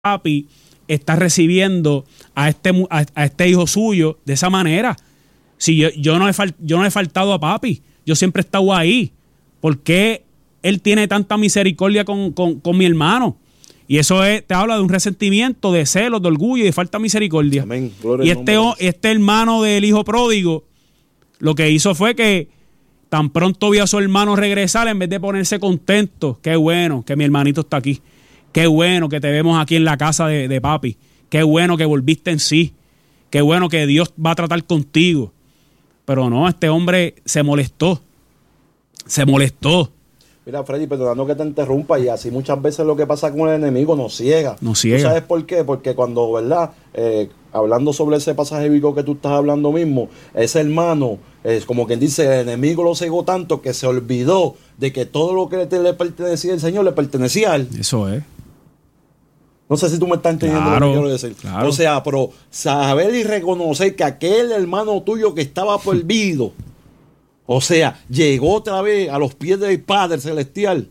papi está recibiendo a este hijo suyo de esa manera. Si yo no he faltado a papi, yo siempre he estado ahí. ¿Por qué él tiene tanta misericordia con mi hermano? Y eso te habla de un resentimiento, de celos, de orgullo y de falta de misericordia. Amén. Y este hermano del hijo pródigo lo que hizo fue que tan pronto vio a su hermano regresar, en vez de ponerse contento, qué bueno que mi hermanito está aquí, qué bueno que te vemos aquí en la casa de papi, qué bueno que volviste en sí, qué bueno que Dios va a tratar contigo. Pero no, este hombre se molestó. Mira, Freddy, perdonando que te interrumpa, y así muchas veces lo que pasa con el enemigo nos ciega. Nos ciega. ¿Tú sabes por qué? Porque cuando, ¿verdad? Hablando sobre ese pasaje bíblico que tú estás hablando mismo, ese hermano, como quien dice, el enemigo lo cegó tanto que se olvidó de que todo lo que le pertenecía al Señor le pertenecía a él. Eso es. No sé si tú me estás entendiendo lo que quiero decir. Claro. O sea, pero saber y reconocer que aquel hermano tuyo que estaba perdido, o sea, llegó otra vez a los pies del Padre Celestial.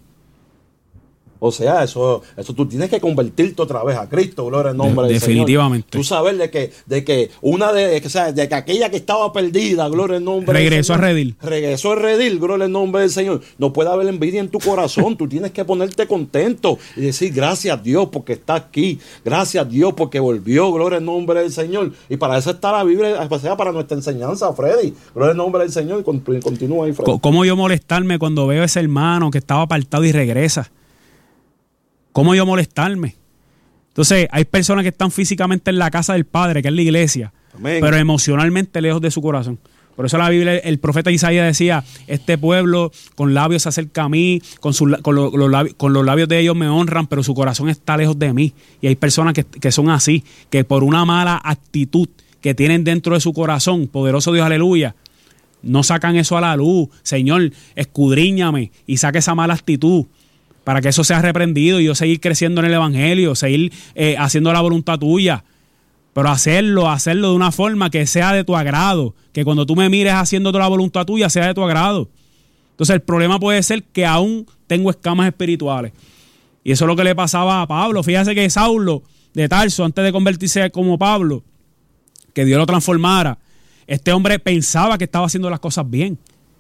O sea, eso tú tienes que convertirte otra vez a Cristo, gloria al nombre del definitivamente. Señor. Tú sabes de que aquella que estaba perdida, gloria al nombre regresó del Señor. Regresó a redil, gloria al nombre del Señor. No puede haber envidia en tu corazón. Tú tienes que ponerte contento y decir gracias a Dios porque está aquí. Gracias a Dios porque volvió, gloria al nombre del Señor. Y para eso está la Biblia, o sea, para nuestra enseñanza, Freddy. Gloria al nombre del Señor. Continúa ahí, Freddy. ¿Cómo yo molestarme cuando veo a ese hermano que estaba apartado y regresa? ¿Cómo yo molestarme? Entonces, hay personas que están físicamente en la casa del Padre, que es la iglesia, Amén, pero emocionalmente lejos de su corazón. Por eso la Biblia, el profeta Isaías decía, este pueblo con labios se acerca a mí, con los labios de ellos me honran, pero su corazón está lejos de mí. Y hay personas que son así, que por una mala actitud que tienen dentro de su corazón, poderoso Dios, aleluya, no sacan eso a la luz. Señor, escudriñame y saque esa mala actitud, para que eso sea reprendido y yo seguir creciendo en el evangelio, seguir haciendo la voluntad tuya. Pero hacerlo de una forma que sea de tu agrado, que cuando tú me mires haciendo toda la voluntad tuya sea de tu agrado. Entonces el problema puede ser que aún tengo escamas espirituales. Y eso es lo que le pasaba a Pablo. Fíjate que Saulo de Tarso, antes de convertirse como Pablo, que Dios lo transformara, este hombre pensaba que estaba haciendo las cosas bien.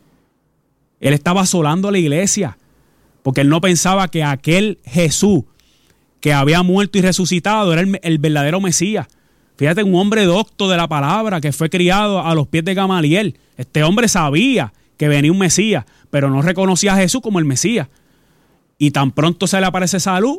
Él estaba asolando a la iglesia, porque él no pensaba que aquel Jesús que había muerto y resucitado era el verdadero Mesías. Fíjate, un hombre docto de la palabra que fue criado a los pies de Gamaliel. Este hombre sabía que venía un Mesías, pero no reconocía a Jesús como el Mesías. Y tan pronto se le aparece esa luz,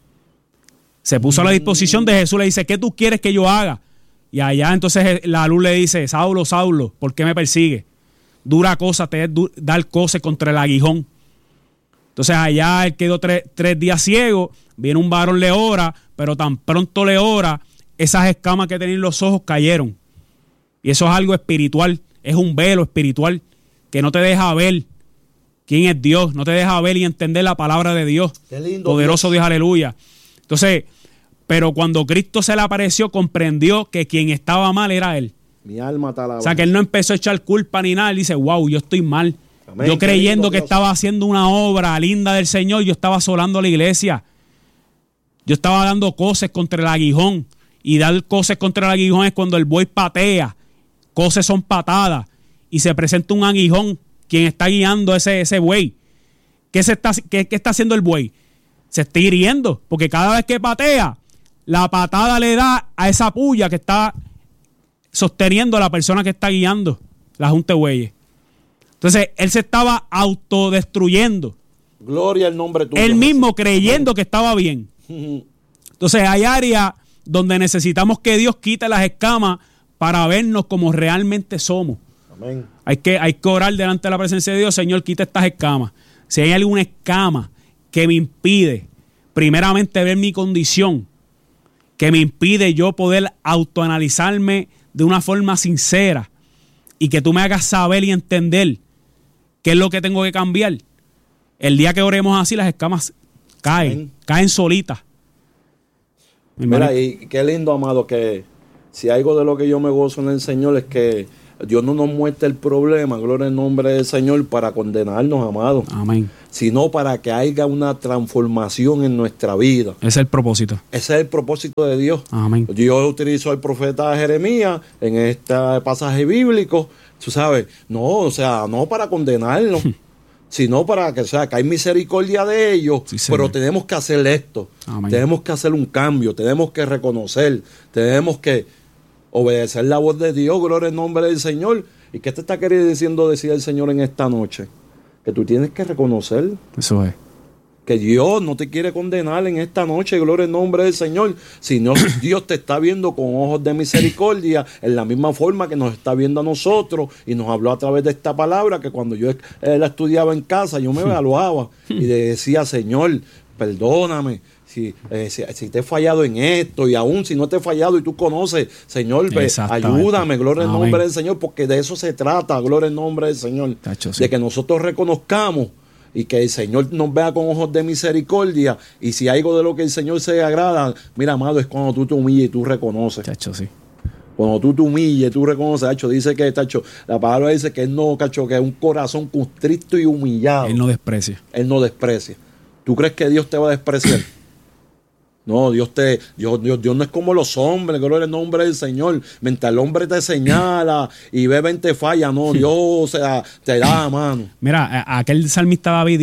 se puso a la disposición de Jesús, le dice, ¿qué tú quieres que yo haga? Y allá entonces la luz le dice, Saulo, Saulo, ¿por qué me persigue? Dura cosa te es dar cosas contra el aguijón. Entonces allá él quedó tres días ciego, viene un varón, le ora, pero tan pronto le ora, esas escamas que tenía en los ojos cayeron. Y eso es algo espiritual, es un velo espiritual que no te deja ver quién es Dios, no te deja ver y entender la palabra de Dios. Qué lindo, poderoso Dios, aleluya. Entonces, pero cuando Cristo se le apareció, comprendió que quien estaba mal era él. Mi alma te alaba. O sea, que él no empezó a echar culpa ni nada, él dice, wow, yo estoy mal. Amén. Yo creyendo que estaba haciendo una obra linda del Señor, yo estaba asolando a la iglesia. Yo estaba dando cosas contra el aguijón. Y dar cosas contra el aguijón es cuando el buey patea. Cosas son patadas. Y se presenta un aguijón, quien está guiando ese buey. ¿Qué está haciendo el buey? Se está hiriendo. Porque cada vez que patea, la patada le da a esa puya que está sosteniendo a la persona que está guiando la junta de bueyes. Entonces, él se estaba autodestruyendo. Gloria al nombre tuyo. Él mismo creyendo que estaba bien. Entonces, hay áreas donde necesitamos que Dios quite las escamas para vernos como realmente somos. Amén. Hay que orar delante de la presencia de Dios. Señor, quita estas escamas. Si hay alguna escama que me impide, primeramente, ver mi condición, que me impide yo poder autoanalizarme de una forma sincera y que tú me hagas saber y entender qué es lo que tengo que cambiar. El día que oremos así, las escamas caen solitas. Mira, y qué lindo, amado, que si algo de lo que yo me gozo en el Señor es que Dios no nos muestra el problema, gloria al nombre del Señor, para condenarnos, amados. Amén. Sino para que haya una transformación en nuestra vida. Ese es el propósito. Ese es el propósito de Dios. Amén. Dios utilizó al profeta Jeremías en este pasaje bíblico, tú sabes, no para condenarnos, sino para que, que hay misericordia de ellos, sí, pero tenemos que hacer esto. Amén. Tenemos que hacer un cambio, tenemos que reconocer, tenemos que obedecer la voz de Dios, gloria al nombre del Señor. ¿Y qué te está queriendo decir el Señor en esta noche? Que tú tienes que reconocer. Eso es. Que Dios no te quiere condenar en esta noche, gloria al nombre del Señor, sino Dios te está viendo con ojos de misericordia, en la misma forma que nos está viendo a nosotros, y nos habló a través de esta palabra, que cuando yo la estudiaba en casa, yo me evaluaba y le decía, Señor, perdóname, si te he fallado en esto, y aún si no te he fallado y tú conoces, Señor, ayúdame, gloria al nombre del Señor, porque de eso se trata, gloria al nombre del Señor, Tacho, sí. De que nosotros reconozcamos y que el Señor nos vea con ojos de misericordia, y si hay algo de lo que el Señor se agrada, mira, amado, es cuando tú te humilles y tú reconoces. Tacho, sí. Cuando tú te humilles, tú reconoces, Tacho, dice que, Tacho, la palabra dice que Él no, Tacho, que es un corazón constricto y humillado. Él no desprecia. Él no desprecia. ¿Tú crees que Dios te va a despreciar? No, Dios no es como los hombres, gloria al nombre del Señor. Mientras el hombre te señala y ve 20 fallas, no, Dios, te da mano. Mira, aquel salmista David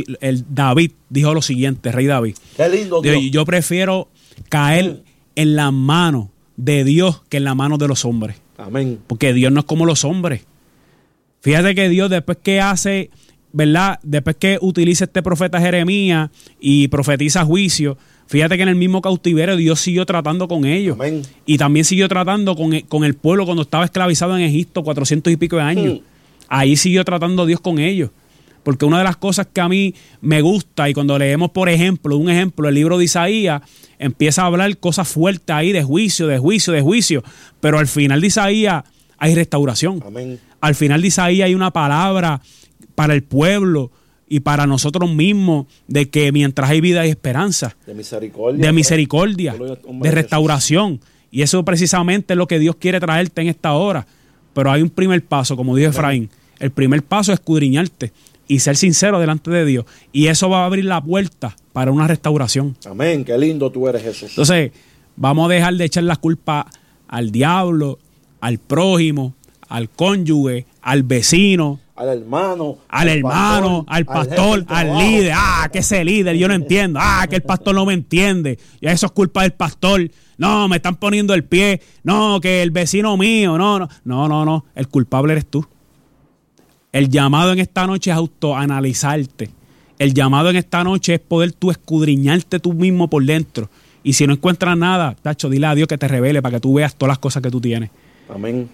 dijo lo siguiente, rey David. Qué lindo Dios. Yo prefiero caer en las manos de Dios que en las manos de los hombres. Amén. Porque Dios no es como los hombres. Fíjate que Dios, después que hace, ¿verdad? Después que utiliza este profeta Jeremías y profetiza juicio, fíjate que en el mismo cautiverio Dios siguió tratando con ellos. Amén. Y también siguió tratando con el pueblo cuando estaba esclavizado en Egipto 400 y pico de años. Ahí siguió tratando Dios con ellos. Porque una de las cosas que a mí me gusta, y cuando leemos, por ejemplo, el libro de Isaías, empieza a hablar cosas fuertes ahí de juicio, pero al final de Isaías hay restauración. Amén. Al final de Isaías hay una palabra para el pueblo y para nosotros mismos, de que mientras hay vida hay esperanza. De misericordia. De restauración. Y eso precisamente es lo que Dios quiere traerte en esta hora. Pero hay un primer paso, como dijo Efraín. El primer paso es escudriñarte y ser sincero delante de Dios. Y eso va a abrir la puerta para una restauración. Amén. Qué lindo tú eres, Jesús. Entonces, vamos a dejar de echar la culpa al diablo, al prójimo, al cónyuge, al vecino, al hermano, al pastor, al líder. Que ese líder yo no entiendo. Que el pastor no me entiende. Y eso es culpa del pastor. No, me están poniendo el pie. No, que el vecino mío. No. El culpable eres tú. El llamado en esta noche es autoanalizarte. El llamado en esta noche es poder tú escudriñarte tú mismo por dentro. Y si no encuentras nada, Tacho, dile a Dios que te revele para que tú veas todas las cosas que tú tienes. Amén.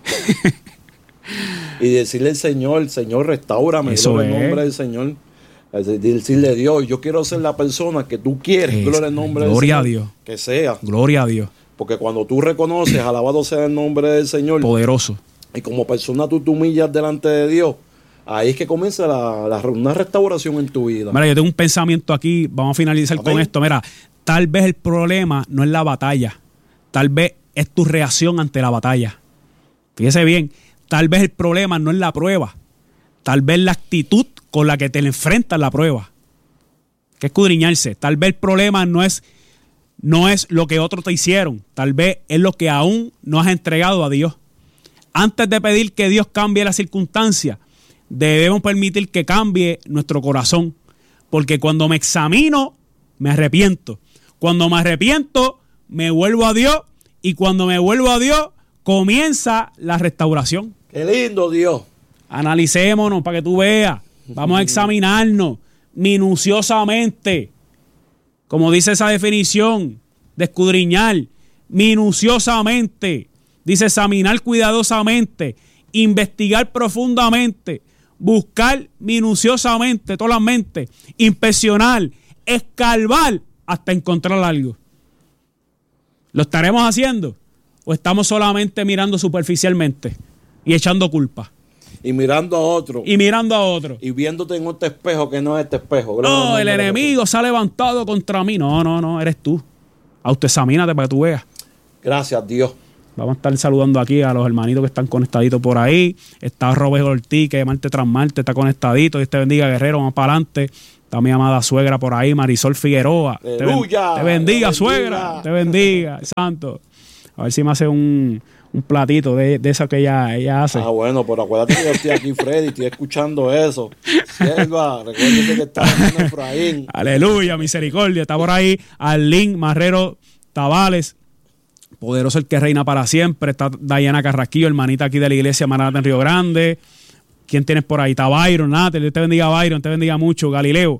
Y decirle al Señor, restáurame, gloria al nombre del Señor. Decirle a Dios, yo quiero ser la persona que tú quieres, gloria al nombre del Señor. Gloria a Dios. Que sea. Gloria a Dios. Porque cuando tú reconoces, alabado sea el nombre del Señor. Poderoso. Y como persona tú te humillas delante de Dios, ahí es que comienza una restauración en tu vida. Mira, yo tengo un pensamiento aquí, vamos a finalizar con esto. Mira, tal vez el problema no es la batalla, tal vez es tu reacción ante la batalla. Fíjese bien, tal vez el problema no es la prueba, tal vez la actitud con la que te enfrentas la prueba. Que escudriñarse. Tal vez el problema no es lo que otros te hicieron, tal vez es lo que aún no has entregado a Dios. Antes de pedir que Dios cambie la circunstancia, debemos permitir que cambie nuestro corazón. Porque cuando me examino, me arrepiento. Cuando me arrepiento, me vuelvo a Dios. Y cuando me vuelvo a Dios, comienza la restauración. ¡Qué lindo, Dios! Analicémonos para que tú veas. Vamos a examinarnos minuciosamente. Como dice esa definición de escudriñar, minuciosamente. Dice examinar cuidadosamente, investigar profundamente, buscar minuciosamente, todas las mentes, inspeccionar, escarbar hasta encontrar algo. ¿Lo estaremos haciendo? ¿O estamos solamente mirando superficialmente y echando culpa? Y mirando a otro. Y viéndote en otro espejo que no es este espejo. No, el enemigo se ha levantado contra mí. No, eres tú. Autoexamínate para que tú veas. Gracias, Dios. Vamos a estar saludando aquí a los hermanitos que están conectaditos por ahí. Está Roberto Ortiz, que Marte tras Marte está conectadito. Dios te bendiga, guerrero, vamos para adelante. Está mi amada suegra por ahí, Marisol Figueroa. ¡Aleluya! Te bendiga, suegra. Te bendiga, santo. A ver si me hace un platito de eso que ella hace. Bueno, pero acuérdate que yo estoy aquí, Freddy, estoy escuchando eso. Sierva, recuérdate que está en Efraín. Aleluya, misericordia. Está por ahí Arlín Marrero Tabales. Poderoso el que reina para siempre. Está Dayana Carrasquillo, hermanita aquí de la iglesia Maranata en Río Grande. ¿Quién tienes por ahí? Está Byron, Dios te bendiga, Byron, te bendiga mucho. Galileo.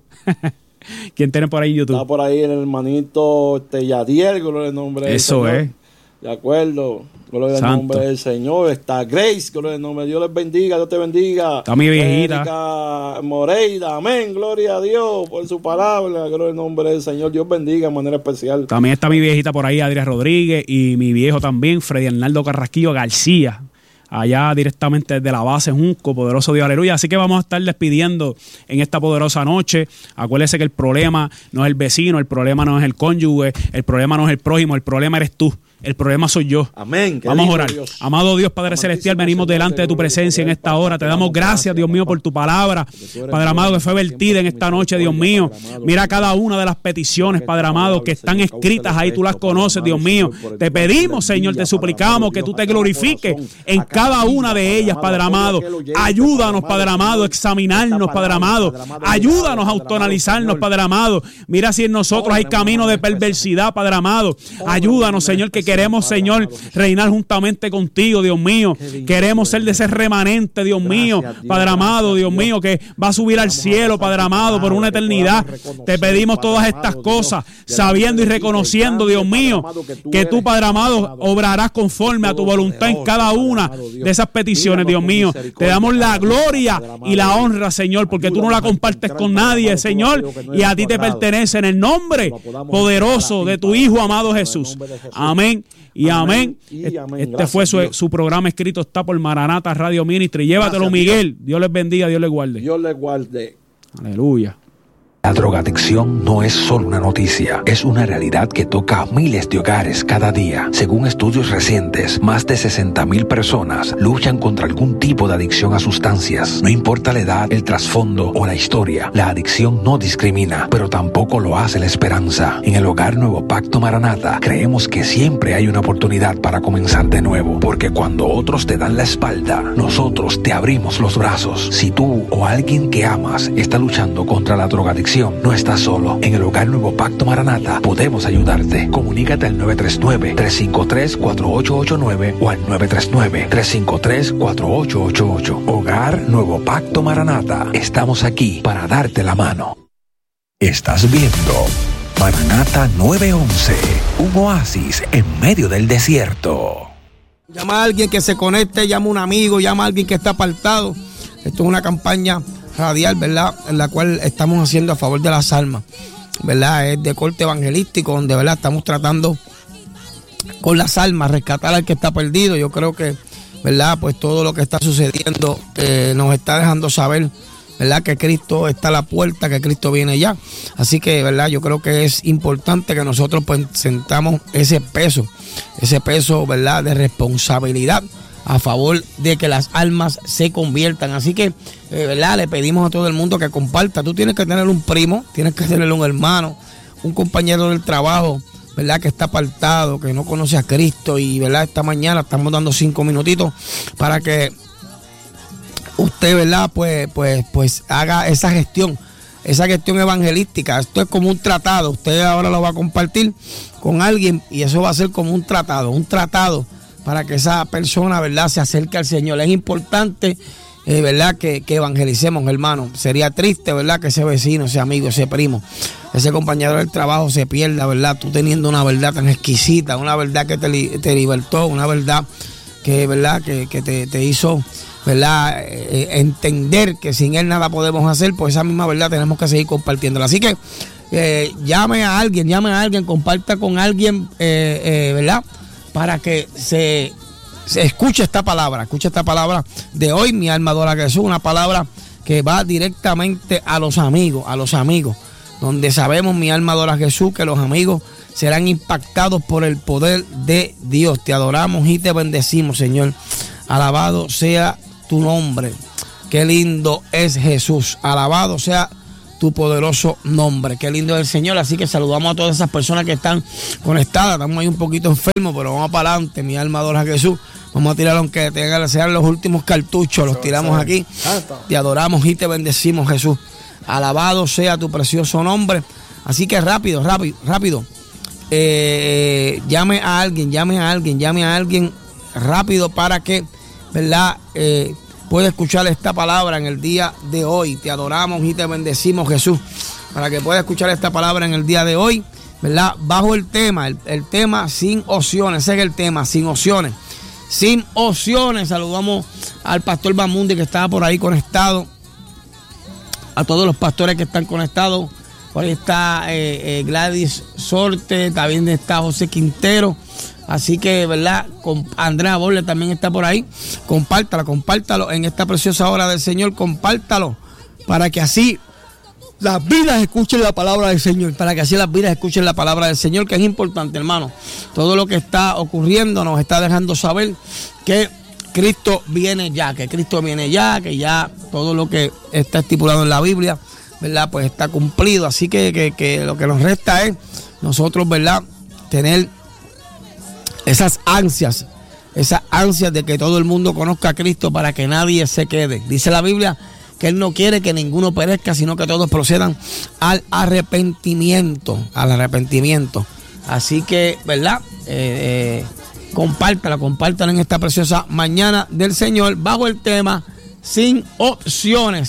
¿Quién tienes por ahí en YouTube? Está por ahí el hermanito Yadiel, gloria al nombre del Eso Señor. es. De acuerdo. Gloria al nombre del Señor. Está Grace, gloria al nombre. Dios les bendiga, Dios te bendiga. Está mi viejita. Erika Moreira, amén. Gloria a Dios por su palabra. Gloria al nombre del Señor. Dios bendiga de manera especial. También está mi viejita por ahí, Adrián Rodríguez, y mi viejo también, Freddy Arnaldo Carrasquillo García. Allá directamente desde la base Junco, poderoso Dios, aleluya. Así que vamos a estar despidiendo en esta poderosa noche. Acuérdese que el problema no es el vecino, el problema no es el cónyuge, el problema no es el prójimo, el problema eres tú. El problema soy yo. Amén. Vamos a orar. Dios. Amado Dios, Padre Celestial, venimos delante de tu presencia en esta hora. Te damos gracias, Dios mío, por tu palabra. Padre amado, que fue vertida en esta noche, Dios mío. Mira cada una de las peticiones, Padre amado, que están escritas ahí. Tú las conoces, Dios mío. Te pedimos, Señor, te suplicamos que tú te glorifiques en cada una de ellas, Padre amado. Ayúdanos, Padre amado, a examinarnos, Padre amado. Ayúdanos a autoanalizarnos, Padre amado. Mira si en nosotros hay camino de perversidad, Padre amado. Ayúdanos, Señor, que queremos, Señor, reinar juntamente contigo, Dios mío. Queremos ser de ese remanente, Dios mío, Padre amado, Dios mío, que va a subir al cielo, Padre amado, por una eternidad. Te pedimos todas estas cosas, sabiendo y reconociendo, Dios mío, que tú, Padre amado, obrarás conforme a tu voluntad en cada una de esas peticiones, Dios mío. Te damos la gloria y la honra, Señor, porque tú no la compartes con nadie, Señor, y a ti te pertenece en el nombre poderoso de tu Hijo amado Jesús. Amén. Y amén. Este fue su programa escrito, está por Maranata Radio Ministry. Llévatelo, Miguel. Dios les bendiga, Dios les guarde. Dios les guarde. Aleluya. La drogadicción no es solo una noticia, es una realidad que toca a miles de hogares cada día. Según estudios recientes, más de 60,000 personas luchan contra algún tipo de adicción a sustancias. No importa la edad, el trasfondo o la historia, la adicción no discrimina, pero tampoco lo hace la esperanza. En el Hogar Nuevo Pacto Maranata, creemos que siempre hay una oportunidad para comenzar de nuevo, porque cuando otros te dan la espalda, nosotros te abrimos los brazos. Si tú o alguien que amas está luchando contra la drogadicción, no estás solo. En el Hogar Nuevo Pacto Maranata podemos ayudarte. Comunícate al 939-353-4889 o al 939-353-4888. Hogar Nuevo Pacto Maranata. Estamos aquí para darte la mano. Estás viendo Maranata 911, un oasis en medio del desierto. Llama a alguien que se conecte, llama a un amigo, llama a alguien que está apartado. Esto es una campaña radial, ¿verdad?, en la cual estamos haciendo a favor de las almas, ¿verdad? Es de corte evangelístico, donde, ¿verdad?, estamos tratando con las almas, rescatar al que está perdido. Yo creo que, ¿verdad?, pues todo lo que está sucediendo nos está dejando saber, ¿verdad?, que Cristo está a la puerta, que Cristo viene ya. Así que, ¿verdad?, yo creo que es importante que nosotros pues sentamos ese peso, ¿verdad?, de responsabilidad a favor de que las almas se conviertan. Así que, ¿verdad?, le pedimos a todo el mundo que comparta. Tú tienes que tener un primo, tienes que tener un hermano, un compañero del trabajo, ¿verdad?, que está apartado, que no conoce a Cristo. Y, ¿verdad?, esta mañana estamos dando 5 minutitos para que usted, ¿verdad?, pues haga esa gestión evangelística. Esto es como un tratado. Usted ahora lo va a compartir con alguien y eso va a ser como un tratado para que esa persona, ¿verdad?, se acerque al Señor. Es importante, ¿verdad?, que evangelicemos, hermano. Sería triste, ¿verdad?, que ese vecino, ese amigo, ese primo, ese compañero del trabajo se pierda, ¿verdad?, tú teniendo una verdad tan exquisita, una verdad que te libertó, una verdad que, ¿verdad?, que te hizo, ¿verdad?, entender que sin él nada podemos hacer. Pues esa misma verdad tenemos que seguir compartiéndola. Así que llame a alguien, comparta con alguien, ¿verdad?, para que se escuche esta palabra de hoy. Mi alma adora a Jesús, una palabra que va directamente a los amigos, donde sabemos, mi alma adora a Jesús, que los amigos serán impactados por el poder de Dios. Te adoramos y te bendecimos, Señor. Alabado sea tu nombre. Qué lindo es Jesús. Alabado sea tu poderoso nombre. Qué lindo es el Señor. Así que saludamos a todas esas personas que están conectadas. Estamos ahí un poquito enfermos, pero vamos para adelante. Mi alma adora a Jesús. Vamos a tirar aunque sean los últimos cartuchos. Los tiramos aquí. Te adoramos y te bendecimos, Jesús. Alabado sea tu precioso nombre. Así que rápido. Llame a alguien rápido para que, ¿verdad? Pueda escuchar esta palabra en el día de hoy. Te adoramos y te bendecimos, Jesús, para que pueda escuchar esta palabra en el día de hoy, ¿verdad? Bajo el tema, el tema sin opciones. Ese es el tema, sin opciones. Sin opciones. Saludamos al pastor Bamundi, que estaba por ahí conectado, a todos los pastores que están conectados. Por ahí está Gladys Sorte, también está José Quintero. Así que, ¿verdad? Con Andrea Borle también está por ahí. Compártalo en esta preciosa hora del Señor. Compártalo para que así las vidas escuchen la palabra del Señor. Para que así las vidas escuchen la palabra del Señor, que es importante, hermano. Todo lo que está ocurriendo nos está dejando saber que Cristo viene ya. Que ya todo lo que está estipulado en la Biblia, ¿verdad? Pues está cumplido. Así que lo que nos resta es nosotros, ¿verdad? Tener esas ansias de que todo el mundo conozca a Cristo para que nadie se quede. Dice la Biblia que Él no quiere que ninguno perezca, sino que todos procedan al arrepentimiento. Así que, ¿verdad? Compártala en esta preciosa mañana del Señor, bajo el tema sin opciones.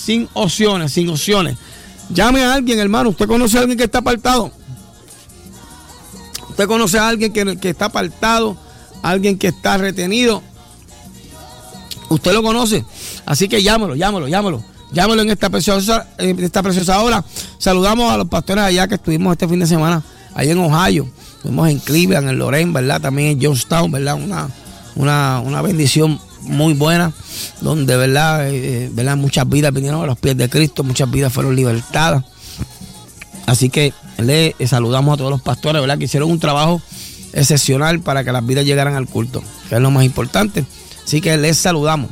Llame a alguien, hermano. ¿Usted conoce a alguien que está apartado? ¿Usted conoce a alguien que está apartado? ¿Alguien que está retenido? ¿Usted lo conoce? Así que llámalo en esta preciosa hora. Saludamos a los pastores allá que estuvimos este fin de semana, allá en Ohio. Estuvimos en Cleveland, en Lorain, ¿verdad? También en Johnstown, ¿verdad? Una bendición muy buena, donde, ¿verdad? Muchas vidas vinieron a los pies de Cristo, muchas vidas fueron libertadas. Así que le saludamos a todos los pastores, ¿verdad? Que hicieron un trabajo excepcional para que las vidas llegaran al culto, que es lo más importante. Así que les saludamos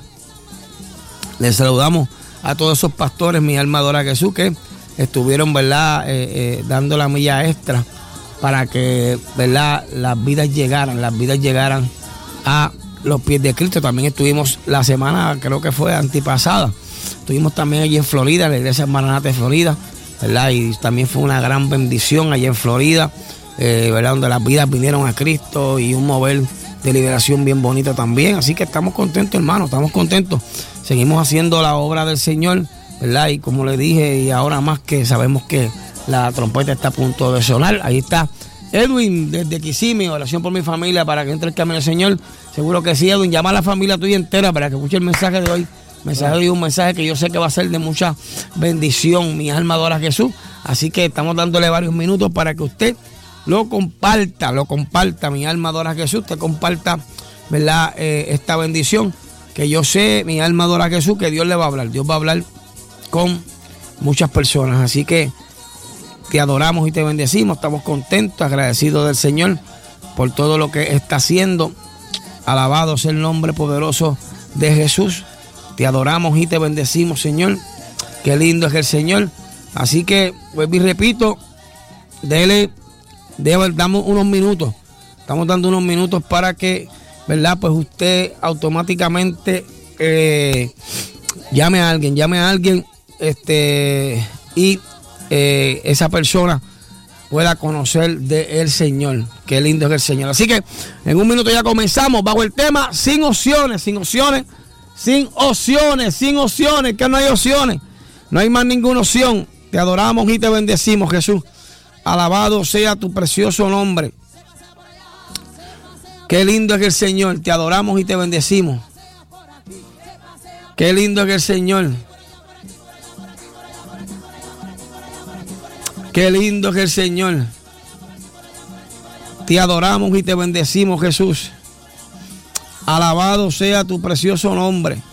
a todos esos pastores, mi alma adora a Jesús, que estuvieron, ¿verdad? Dando la milla extra para que, ¿verdad? Las vidas llegaran a los pies de Cristo. También estuvimos la semana, creo que fue antipasada, estuvimos también allí en Florida, en la iglesia Maranata de Florida, ¿verdad? Y también fue una gran bendición allá en Florida, ¿verdad? Donde las vidas vinieron a Cristo y un mover de liberación bien bonito también. Así que estamos contentos, hermanos, estamos contentos. Seguimos haciendo la obra del Señor, ¿verdad? Y como le dije, y ahora más que sabemos que la trompeta está a punto de sonar. Ahí está Edwin desde Kissimmee, oración por mi familia para que entre el camino del Señor. Seguro que sí, Edwin. Llama a la familia tuya entera para que escuche el mensaje de hoy. Un mensaje que yo sé que va a ser de mucha bendición. Mi alma adora a Jesús. Así que estamos dándole varios minutos para que usted lo comparta. Mi alma adora a Jesús. Usted comparta, ¿verdad? Esta bendición que yo sé, mi alma adora a Jesús, que Dios le va a hablar. Dios va a hablar con muchas personas. Así que te adoramos y te bendecimos. Estamos contentos, agradecidos del Señor por todo lo que está haciendo. Alabado sea el nombre poderoso de Jesús. Te adoramos y te bendecimos, Señor. Qué lindo es el Señor. Así que, vuelvo y repito, damos unos minutos. Estamos dando unos minutos para que, ¿verdad? Pues usted automáticamente llame a alguien, y esa persona pueda conocer del Señor. Qué lindo es el Señor. Así que en un minuto ya comenzamos bajo el tema sin opciones, que no hay opciones, no hay más ninguna opción. Te adoramos y te bendecimos, Jesús. Alabado sea tu precioso nombre. Qué lindo es el Señor. Te adoramos y te bendecimos. Qué lindo es el Señor. Qué lindo es el Señor. Te adoramos y te bendecimos, Jesús. Alabado sea tu precioso nombre.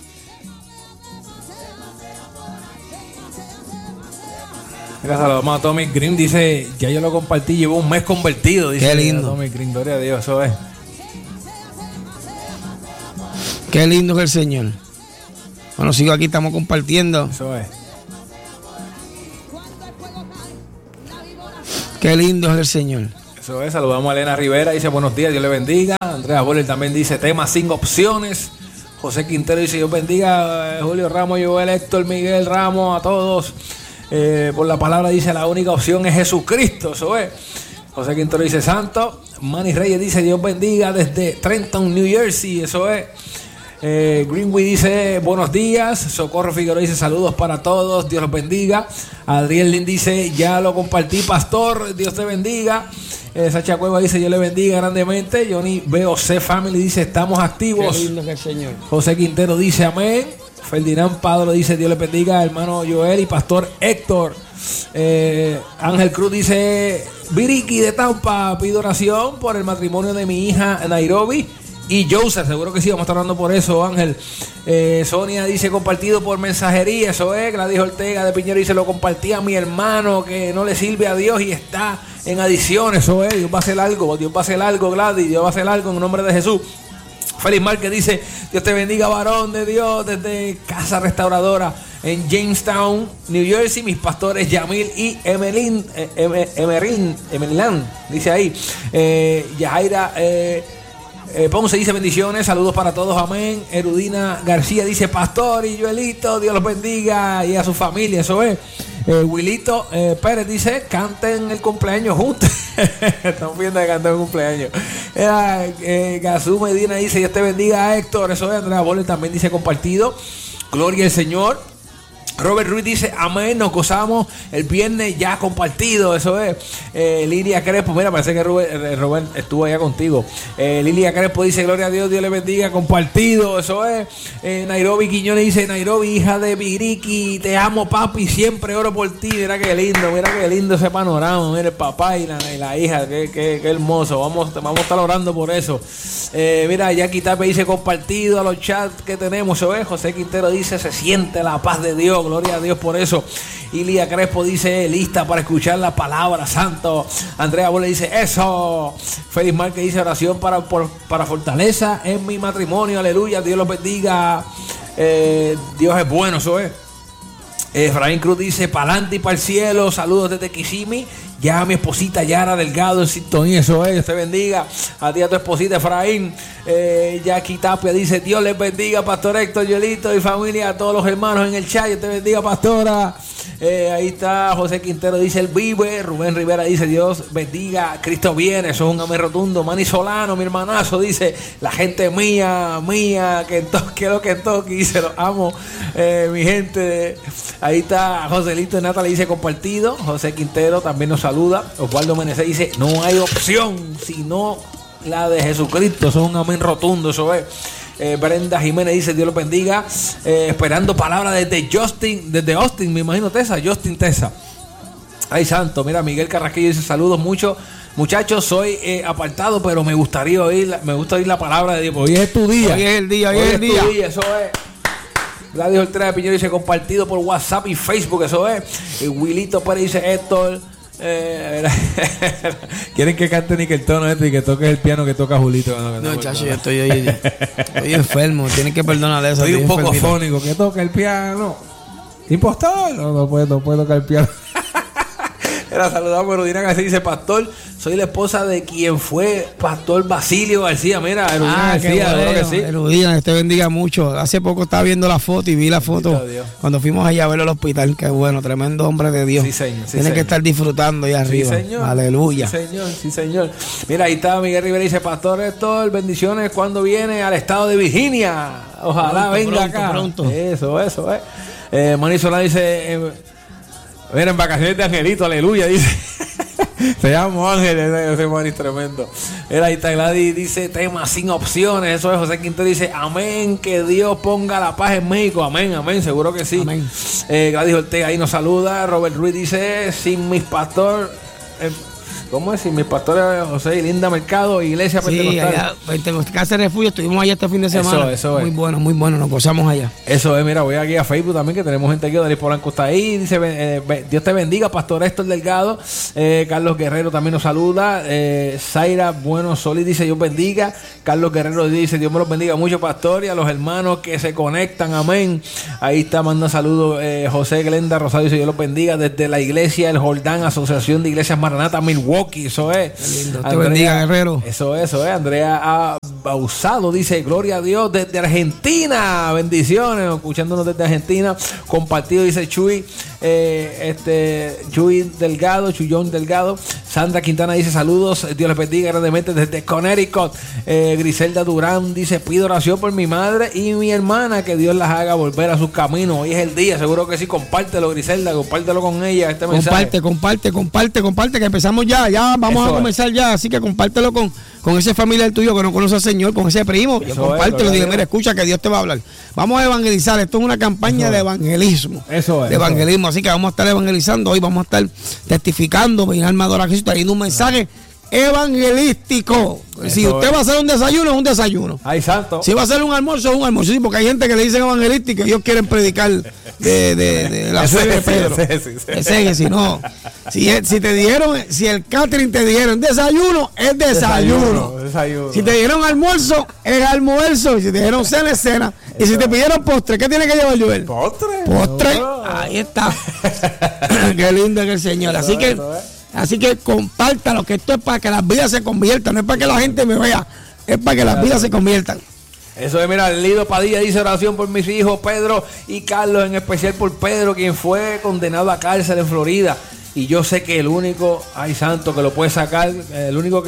Saludamos a Tommy Green, dice, ya yo lo compartí, llevo un mes convertido, dice. Qué lindo. Tommy Green, gloria a Dios, eso es. Qué lindo es el Señor. Bueno, sigo aquí, estamos compartiendo. Eso es. Qué lindo es el Señor. Eso es, saludamos a Elena Rivera, dice buenos días, Dios le bendiga. Andrea Boller también dice temas sin opciones. José Quintero dice Dios bendiga, Julio Ramos, Joel, Héctor, Miguel Ramos, a todos. Por la palabra dice la única opción es Jesucristo, eso es. José Quintero dice santo. Manny Reyes dice Dios bendiga desde Trenton, New Jersey, eso es. Greenway dice buenos días. Socorro Figueroa dice saludos para todos, Dios los bendiga. Adriel Lin dice ya lo compartí, pastor, Dios te bendiga. Sacha Cueva dice Dios le bendiga grandemente. Johnny BOC Family dice estamos activos. Qué lindo es el Señor. José Quintero dice amén. Ferdinand Padro dice Dios le bendiga, hermano Joel y pastor Héctor. Ángel Cruz dice Viriki de Tampa, pido oración por el matrimonio de mi hija Nairobi y Joseph, seguro que sí, vamos a estar hablando por eso, Ángel. Sonia dice compartido por mensajería, eso es. Gladys Ortega de Piñero dice lo compartí a mi hermano que no le sirve a Dios y está en adicciones, eso es. Dios va a hacer algo, Dios va a hacer algo, Gladys, Dios va a hacer algo en el nombre de Jesús. Félix Márquez dice Dios te bendiga, varón de Dios, desde Casa Restauradora en Jamestown, New Jersey. Mis pastores Yamil y Emelin, dice ahí. Yajaira Ponce dice bendiciones, saludos para todos, amén. Erudina García dice pastor y Joelito, Dios los bendiga y a su familia, eso es. Wilito Pérez dice canten el cumpleaños juntos. Estamos viendo que canten el cumpleaños. Gazú Medina dice Dios te bendiga, Héctor, eso es. Andrea Boller también dice compartido, gloria al Señor. Robert Ruiz dice amén, nos gozamos el viernes ya compartido, eso es. Lilia Crespo, mira, parece que Robert estuvo allá contigo. Lilia Crespo dice gloria a Dios, Dios le bendiga, compartido, eso es. Nairobi Quiñones dice Nairobi, hija de Viriki, te amo papi, siempre oro por ti. Mira qué lindo ese panorama, mira el papá y la hija, qué hermoso. Vamos a estar orando por eso. Mira, Jackie Tape dice compartido a los chats que tenemos, eso es. José Quintero dice se siente la paz de Dios, gloria a Dios por eso. Ilia Crespo dice lista para escuchar la palabra, santo. Andrea Bolle dice eso. Félix Márquez dice oración para fortaleza en mi matrimonio, aleluya, Dios los bendiga. Dios es bueno, eso es. Efraín Cruz dice pa'lante y para el cielo, saludos desde Kissimmee. Ya mi esposita Yara Delgado en sintonía, eso es, Dios te bendiga. A ti, a tu esposita Efraín. Jackie Tapia dice Dios les bendiga, pastor Héctor, Yolito y familia, a todos los hermanos en el chat, Dios te bendiga, pastora. Ahí está José Quintero dice el vive. Rubén Rivera dice Dios bendiga, Cristo viene, eso es un amén rotundo. Manny Solano, mi hermanazo, dice la gente mía, quiero que toque, dice los amo, mi gente. Ahí está Joselito Nata, le dice compartido. José Quintero también nos saluda. Osvaldo Menezes dice no hay opción sino la de Jesucristo, eso es un amén rotundo, eso es. Brenda Jiménez dice Dios los bendiga, esperando palabras desde Austin, me imagino Justin Tesa. Ay santo, mira Miguel Carrasquillo dice saludos mucho muchachos, soy apartado pero me gusta oír la palabra de Dios. Hoy es tu día, hoy es el día, eso es. Gladys Ortega de Piñero dice compartido por WhatsApp y Facebook, eso es. Wilito Pérez dice Héctor, quieren que cante Nickelton y que toques el piano que toca Julito. No, chacho, yo estoy enfermo, tienen que perdonar eso. Estoy un poco fónico, que toque el piano. Impostor, no puede tocar el piano. Era saludamos a Erudina García, dice pastor, soy la esposa de quien fue pastor Basilio García. Mira, Erudina García, bueno, que sí. Erudina, te bendiga mucho. Hace poco estaba viendo la foto y vi la foto cuando fuimos allá a verlo al hospital. Qué bueno, tremendo hombre de Dios. Sí, señor. Tiene que estar disfrutando allá arriba. Sí, señor. Aleluya. Sí, señor. Mira, ahí está Miguel Rivera, dice pastor Héctor, bendiciones cuando viene al estado de Virginia. Ojalá venga acá. Pronto. Eso es. Manny Solá dice mira, en vacaciones de Angelito, aleluya, dice. Se llama Ángel, ese Manny tremendo. Era ahí está Gladys, dice tema sin opciones, eso es. José Quintero dice amén, que Dios ponga la paz en México, amén, seguro que sí. Amén. Gladys Ortega ahí nos saluda. Robert Ruiz dice sin mis pastor ¿Cómo es? Mi pastor José y Linda Mercado, Iglesia Pentecostal. Allá, Casa de Refugio, estuvimos allá este fin de semana. Eso es. Muy bueno, nos gozamos allá. Eso es, mira, voy aquí a Facebook también, que tenemos gente aquí, Darío Polanco está ahí, dice, Dios te bendiga, Pastor Héctor Delgado, Carlos Guerrero también nos saluda, Zaira Bueno Solís dice, Dios bendiga, Carlos Guerrero dice, Dios me los bendiga mucho, pastor, y a los hermanos que se conectan, amén. Ahí está, manda saludos, José Glenda Rosario dice, Dios los bendiga, desde la iglesia El Jordán, Asociación de Iglesias Maranata, Milwaukee, eso es. Qué lindo, te bendiga, Guerrero. Eso es, Andrea Bausado dice, gloria a Dios, desde Argentina, bendiciones, escuchándonos desde Argentina, compartido, dice Chuy, Chuy Delgado, Chuyón Delgado, Sandra Quintana dice, saludos, Dios les bendiga grandemente desde Connecticut, Griselda Durán dice, pido oración por mi madre y mi hermana, que Dios las haga volver a sus caminos, hoy es el día, seguro que sí, compártelo, Griselda, compártelo con ella, este mensaje. Comparte, que empezamos ya vamos a comenzar ya, así que compártelo con ese familiar tuyo que no conoce al Señor, con ese primo, compártelo, dile, mira, escucha que Dios te va a hablar. Vamos a evangelizar, esto es una campaña de evangelismo. De evangelismo, así que vamos a estar evangelizando hoy, vamos a estar testificando, mi alma adora a Jesús, trayendo un mensaje evangelístico. Si usted va a hacer un desayuno, es un desayuno. Ay, santo. Si va a hacer un almuerzo, es un almuerzo. Sí, porque hay gente que le dicen evangelístico y ellos quieren predicar de la fe de Pedro. Si te dijeron, si el catering te dijeron desayuno, es desayuno. Si te dieron almuerzo, es almuerzo. Y si te dijeron cena, es cena. Y si te pidieron postre, ¿qué tiene que llevar, Joel? Postre. Ahí está. Qué lindo que el Señor. Así que compártalo, que esto es para que las vidas se conviertan, no es para que la gente me vea, es para que las vidas se conviertan. Eso es, mira, Lido Padilla dice, oración por mis hijos Pedro y Carlos, en especial por Pedro, quien fue condenado a cárcel en Florida. Y yo sé que el único, ay santo, que lo puede sacar, el único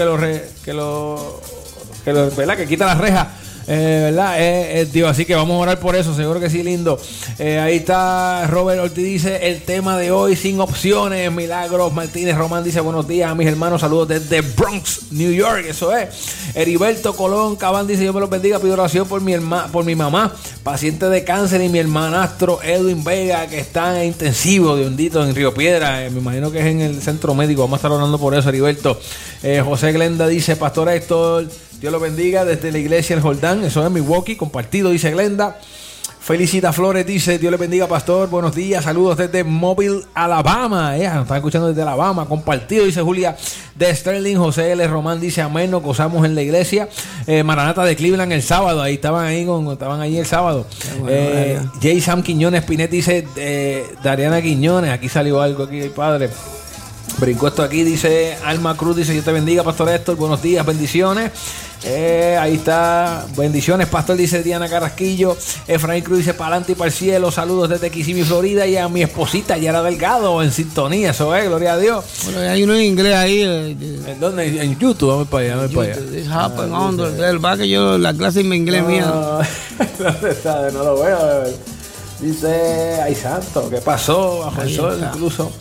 que quita las rejas, ¿verdad? Es Dios, así que vamos a orar por eso, seguro que sí, lindo. Ahí está Robert Ortiz, dice, el tema de hoy sin opciones. Milagros Martínez Román dice, buenos días a mis hermanos, saludos desde Bronx, New York, eso es. Heriberto Colón Cabán dice, Dios me los bendiga, pido oración por mi mamá, paciente de cáncer, y mi hermanastro Edwin Vega, que está en intensivo de hundito en Río Piedra, me imagino que es en el centro médico, vamos a estar orando por eso, Heriberto. José Glenda dice, Pastor Héctor, Dios lo bendiga desde la iglesia El Jordán, eso es Milwaukee, compartido, dice Glenda. Felicita Flores dice, Dios le bendiga, pastor, buenos días, saludos desde Mobile, Alabama, nos están escuchando desde Alabama, compartido, dice Julia de Sterling. José L. Román dice, amén, nos gozamos en la iglesia. Maranata de Cleveland el sábado, estaban ahí el sábado. J. Sam Quiñones Pinet dice, Dariana Quiñones, aquí salió algo, aquí el padre brincó esto aquí, dice Alma Cruz, dice, Dios te bendiga, pastor Héctor, buenos días, bendiciones. Ahí está, bendiciones, pastor, dice Diana Carrasquillo. Efraín Cruz dice, para adelante y para el cielo, saludos desde Kissimmee, Florida, y a mi esposita Yara Delgado en sintonía, eso es, gloria a Dios. Bueno, hay uno en inglés ahí. ¿En dónde? En YouTube, vamos para allá, que yo la clase en inglés mía. ¿Dónde está? No lo veo. Dice, ay santo, ¿qué pasó? Bajo el sol incluso.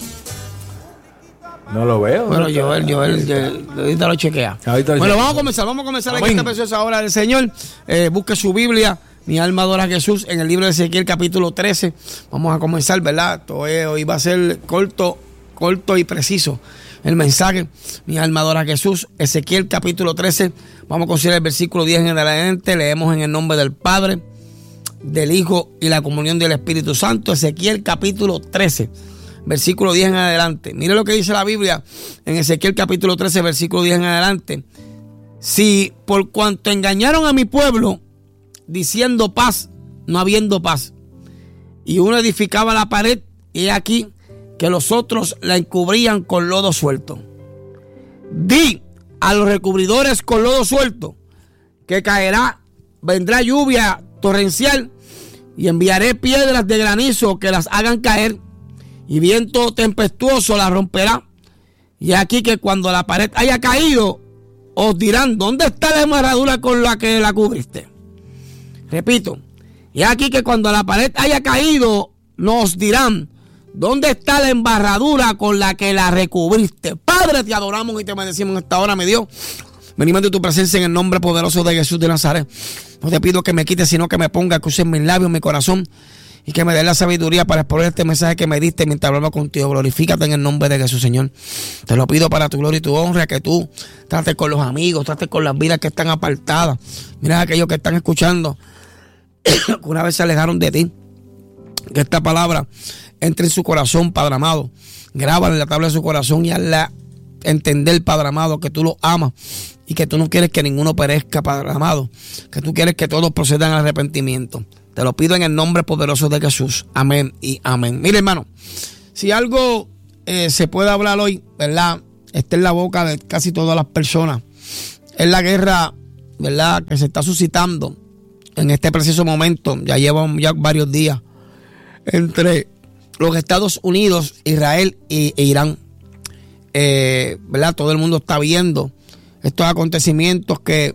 No lo veo. Bueno, Joel, ahorita lo chequea. Bueno, vamos a comenzar en esta preciosa hora del Señor. Busque su Biblia, mi alma adora a Jesús, en el libro de Ezequiel capítulo 13. Vamos a comenzar, ¿verdad? Hoy va a ser corto y preciso el mensaje. Mi alma adora a Jesús, Ezequiel capítulo 13. Vamos a considerar el versículo 10 en adelante. Leemos en el nombre del Padre, del Hijo y la comunión del Espíritu Santo. Ezequiel capítulo 13. Versículo 10 en adelante. Mire lo que dice la Biblia en Ezequiel capítulo 13, versículo 10 en adelante. Si por cuanto engañaron a mi pueblo, diciendo paz, no habiendo paz, y uno edificaba la pared, y aquí que los otros la encubrían con lodo suelto. Di a los recubridores con lodo suelto que vendrá lluvia torrencial, y enviaré piedras de granizo que las hagan caer, y viento tempestuoso la romperá. Y aquí que cuando la pared haya caído, os dirán, ¿dónde está la embarradura con la que la cubriste? Repito, y aquí que cuando la pared haya caído, nos dirán, ¿dónde está la embarradura con la que la recubriste? Padre, te adoramos y te bendecimos en esta hora, mi Dios. Venimos de tu presencia en el nombre poderoso de Jesús de Nazaret. No te pido que me quites, sino que me ponga, que uses mis labios, mi corazón, y que me dé la sabiduría para exponer este mensaje que me diste mientras hablaba contigo. Glorifícate en el nombre de Jesús, Señor. Te lo pido para tu gloria y tu honra, que tú trates con los amigos, trates con las vidas que están apartadas. Mira aquellos que están escuchando, que una vez se alejaron de ti. Que esta palabra entre en su corazón, Padre amado. Grábala en la tabla de su corazón y hazla entender, Padre amado, que tú los amas y que tú no quieres que ninguno perezca, Padre amado. Que tú quieres que todos procedan al arrepentimiento. Te lo pido en el nombre poderoso de Jesús. Amén y amén. Mire, hermano, si algo se puede hablar hoy, ¿verdad? Está en la boca de casi todas las personas. Es la guerra, ¿verdad?, que se está suscitando en este preciso momento. Ya llevan varios días entre los Estados Unidos, Israel e Irán. ¿Verdad? Todo el mundo está viendo estos acontecimientos que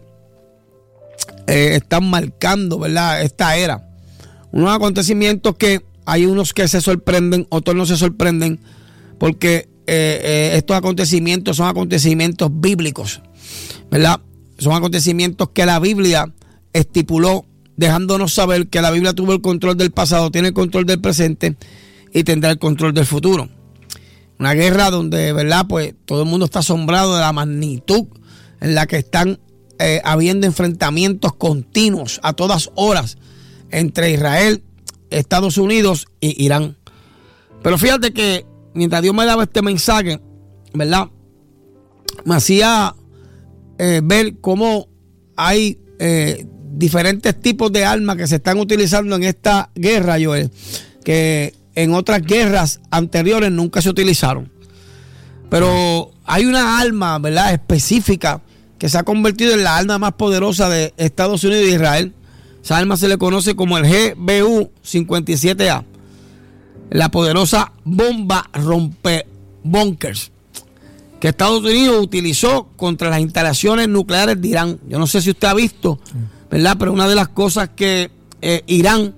están marcando, ¿verdad?, esta era. Unos acontecimientos que hay unos que se sorprenden, otros no se sorprenden, porque estos acontecimientos son acontecimientos bíblicos, ¿verdad? Son acontecimientos que la Biblia estipuló, dejándonos saber que la Biblia tuvo el control del pasado, tiene el control del presente y tendrá el control del futuro. Una guerra donde, ¿verdad?, pues todo el mundo está asombrado de la magnitud en la que están habiendo enfrentamientos continuos a todas horas entre Israel, Estados Unidos y Irán. Pero fíjate que mientras Dios me daba este mensaje, ¿verdad?, me hacía ver cómo hay diferentes tipos de armas que se están utilizando en esta guerra, Joel, que en otras guerras anteriores nunca se utilizaron. Pero hay una arma, ¿verdad?, específica que se ha convertido en la arma más poderosa de Estados Unidos y Israel. Esa arma se le conoce como el GBU-57A, la poderosa bomba rompebunkers, que Estados Unidos utilizó contra las instalaciones nucleares de Irán. Yo no sé si usted ha visto, ¿verdad?, pero una de las cosas que Irán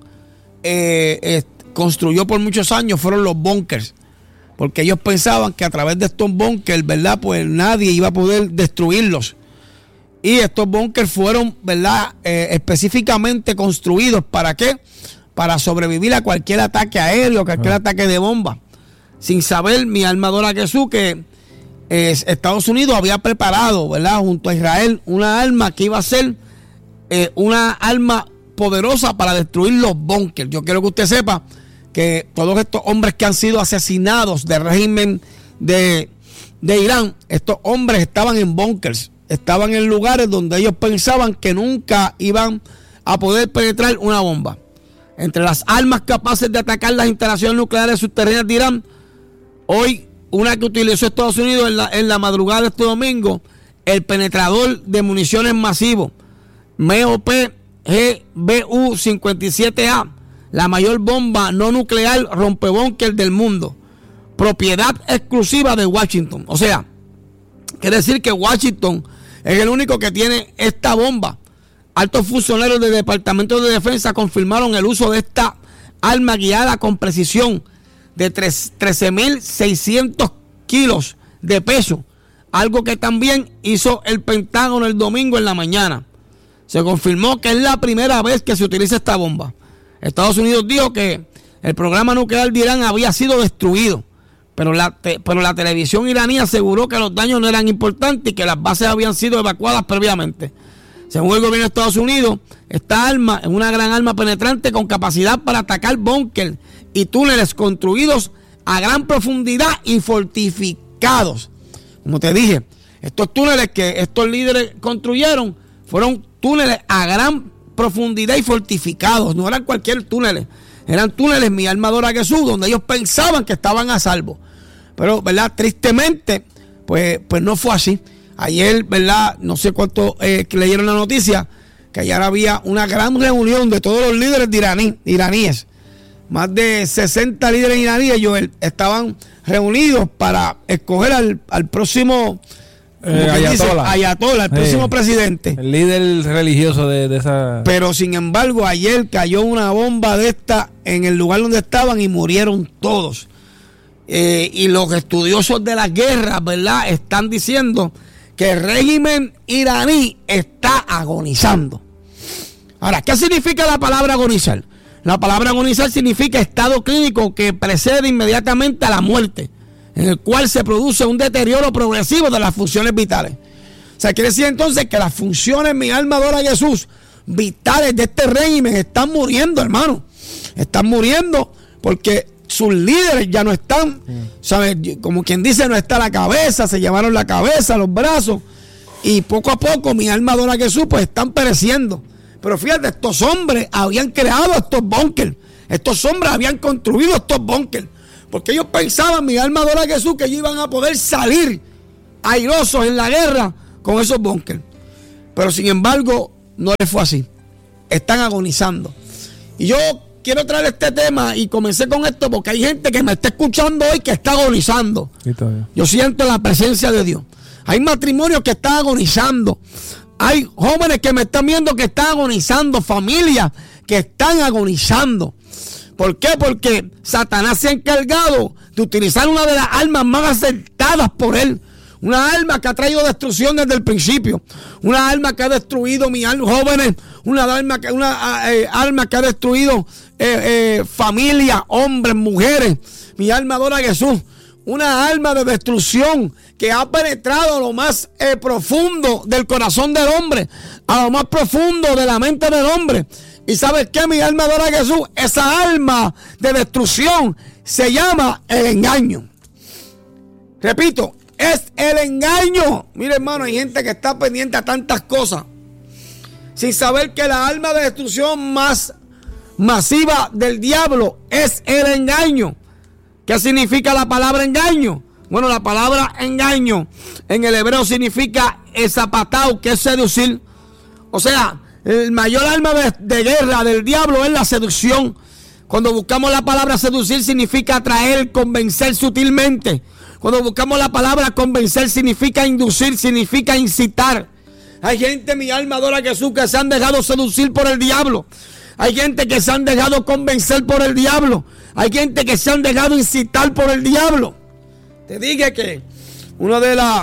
construyó por muchos años fueron los bunkers, porque ellos pensaban que a través de estos bunkers, ¿verdad?, pues nadie iba a poder destruirlos. Y estos bunkers fueron, ¿verdad?, específicamente construidos ¿para qué? Para sobrevivir a cualquier ataque aéreo, cualquier ataque de bomba. Sin saber mi alma adora a Jesús que Estados Unidos había preparado, ¿verdad?, junto a Israel, una arma que iba a ser una arma poderosa para destruir los bunkers. Yo quiero que usted sepa que todos estos hombres que han sido asesinados del régimen de Irán, estos hombres estaban en bunkers, estaban en lugares donde ellos pensaban que nunca iban a poder penetrar una bomba. Entre las armas capaces de atacar las instalaciones nucleares subterráneas de Irán, hoy una que utilizó Estados Unidos en la madrugada de este domingo, el penetrador de municiones masivo MOP GBU-57A, la mayor bomba no nuclear rompebúnker del mundo, propiedad exclusiva de Washington. O sea, quiere decir que Washington es el único que tiene esta bomba. Altos funcionarios del Departamento de Defensa confirmaron el uso de esta arma guiada con precisión de 13.600 kilos de peso, algo que también hizo el Pentágono el domingo en la mañana. Se confirmó que es la primera vez que se utiliza esta bomba. Estados Unidos dijo que el programa nuclear de Irán había sido destruido, pero la televisión iraní aseguró que los daños no eran importantes y que las bases habían sido evacuadas previamente. Según el gobierno de Estados Unidos, esta arma es una gran arma penetrante con capacidad para atacar búnkeres y túneles construidos a gran profundidad y fortificados. Como te dije, estos túneles que estos líderes construyeron fueron túneles a gran profundidad y fortificados. No eran cualquier túneles. Eran túneles, mi alma adora a Jesús, donde ellos pensaban que estaban a salvo. Pero, ¿verdad?, tristemente, pues no fue así. Ayer, ¿verdad?, no sé cuántos leyeron la noticia, que ayer había una gran reunión de todos los líderes iraníes. Más de 60 líderes iraníes, Joel, estaban reunidos para escoger al próximo Ayatollah, el próximo presidente. El líder religioso de esa... Pero sin embargo, ayer cayó una bomba de esta en el lugar donde estaban y murieron todos. Y los estudiosos de las guerras, ¿verdad?, están diciendo que el régimen iraní está agonizando. Ahora, ¿qué significa la palabra agonizar? La palabra agonizar significa estado clínico que precede inmediatamente a la muerte, en el cual se produce un deterioro progresivo de las funciones vitales. O sea, quiere decir entonces que las funciones, mi alma adora a Jesús, vitales de este régimen están muriendo, hermano. Están muriendo porque sus líderes ya no están, ¿sabes? Como quien dice, no está la cabeza, se llevaron la cabeza, los brazos, y poco a poco mi alma adora a Jesús, pues están pereciendo. Pero fíjate, estos hombres habían creado estos búnkers, estos hombres habían construido estos búnkers, porque ellos pensaban, mi alma adora a Jesús, que ellos iban a poder salir airosos en la guerra con esos búnkers. Pero sin embargo, no les fue así. Están agonizando. Y yo quiero traer este tema y comencé con esto porque hay gente que me está escuchando hoy que está agonizando. Yo siento la presencia de Dios. Hay matrimonios que están agonizando. Hay jóvenes que me están viendo que están agonizando. Familias que están agonizando. ¿Por qué? Porque Satanás se ha encargado de utilizar una de las armas más acertadas por él. Una alma que ha traído destrucción desde el principio. Una alma que ha destruido mis jóvenes. Una alma que ha destruido familias, hombres, mujeres. Mi alma adora a Jesús. Una alma de destrucción que ha penetrado a lo más profundo del corazón del hombre. A lo más profundo de la mente del hombre. ¿Y sabes qué? Mi alma adora a Jesús. Esa alma de destrucción se llama el engaño. Repito. Es el engaño. Mire, hermano, hay gente que está pendiente a tantas cosas sin saber que la alma de destrucción más masiva del diablo es el engaño. ¿Qué significa la palabra engaño? Bueno, la palabra engaño en el hebreo significa zapatao, que es seducir. O sea, el mayor arma de guerra del diablo es la seducción. Cuando buscamos la palabra seducir significa atraer, convencer sutilmente. Cuando buscamos la palabra convencer significa inducir, significa incitar. Hay gente, mi alma adora a Jesús, que se han dejado seducir por el diablo. Hay gente que se han dejado convencer por el diablo. Hay gente que se han dejado incitar por el diablo. Te dije que uno de los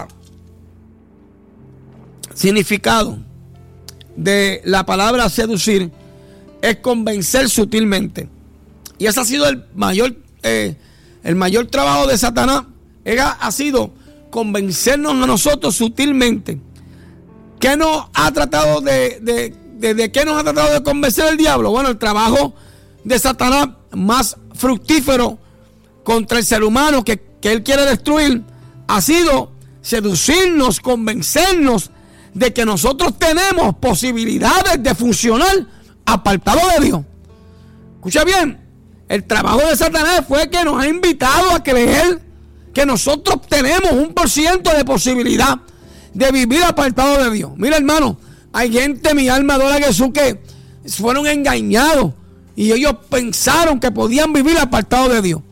significados de la palabra seducir es convencer sutilmente. Y ese ha sido el mayor trabajo de Satanás. Ha sido convencernos a nosotros sutilmente. ¿Qué nos ha tratado de qué nos ha tratado de convencer el diablo? Bueno, el trabajo de Satanás más fructífero contra el ser humano que él quiere destruir ha sido seducirnos, convencernos de que nosotros tenemos posibilidades de funcionar apartado de Dios. Escucha bien, el trabajo de Satanás fue que nos ha invitado a creer que nosotros tenemos 1% de posibilidad de vivir apartado de Dios. Mira, hermano, hay gente, mi alma adora a Jesús, que fueron engañados y ellos pensaron que podían vivir apartado de Dios.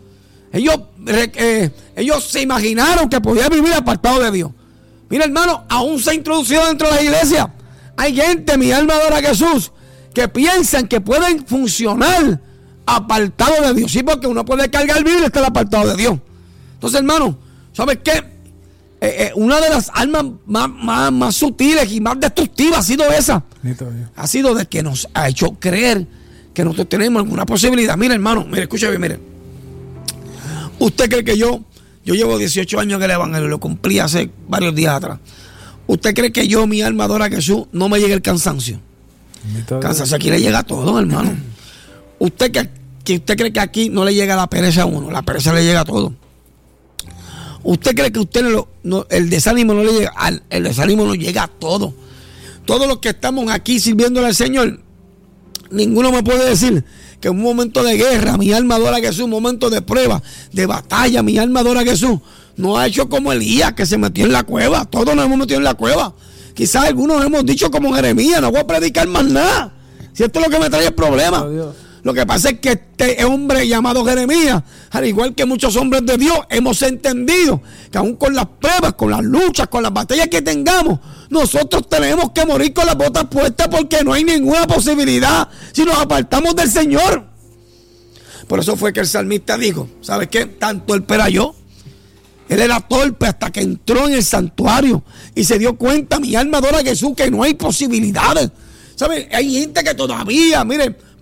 Ellos se imaginaron que podían vivir apartado de Dios. Mira, hermano, aún se ha introducido dentro de la iglesia. Hay gente, mi alma adora a Jesús, que piensan que pueden funcionar apartado de Dios. Sí, porque uno puede cargar Biblia y estar apartado de Dios. Entonces, hermano, ¿sabes qué? Una de las almas más sutiles y más destructivas ha sido esa. Ha sido de que nos ha hecho creer que nosotros tenemos alguna posibilidad. Mira, hermano, mire, escúchame, mire. ¿Usted cree que yo llevo 18 años en el evangelio, lo cumplí hace varios días atrás? ¿Usted cree que yo, mi alma adora a Jesús, no me llega el cansancio? Cansancio aquí le llega todo, hermano. ¿Usted cree que aquí no le llega la pereza a uno? La pereza le llega a todo. ¿Usted cree que el desánimo no le llega? El desánimo nos llega a todo. Todos los que estamos aquí sirviéndole al Señor, ninguno me puede decir que en un momento de guerra mi alma adora a Jesús, un momento de prueba, de batalla, mi alma adora a Jesús. No ha hecho como Elías, que se metió en la cueva. Todos nos hemos metido en la cueva. Quizás algunos hemos dicho como Jeremías, no voy a predicar más nada. Si esto es lo que me trae el problema. Lo que pasa es que este hombre llamado Jeremías, al igual que muchos hombres de Dios, hemos entendido que aún con las pruebas, con las luchas, con las batallas que tengamos, nosotros tenemos que morir con las botas puestas porque no hay ninguna posibilidad si nos apartamos del Señor. Por eso fue que el salmista dijo, ¿sabes qué? Tanto él perayó. Él era torpe hasta que entró en el santuario y se dio cuenta, mi alma adora a Jesús, que no hay posibilidades. ¿Sabes? Hay gente que todavía, miren,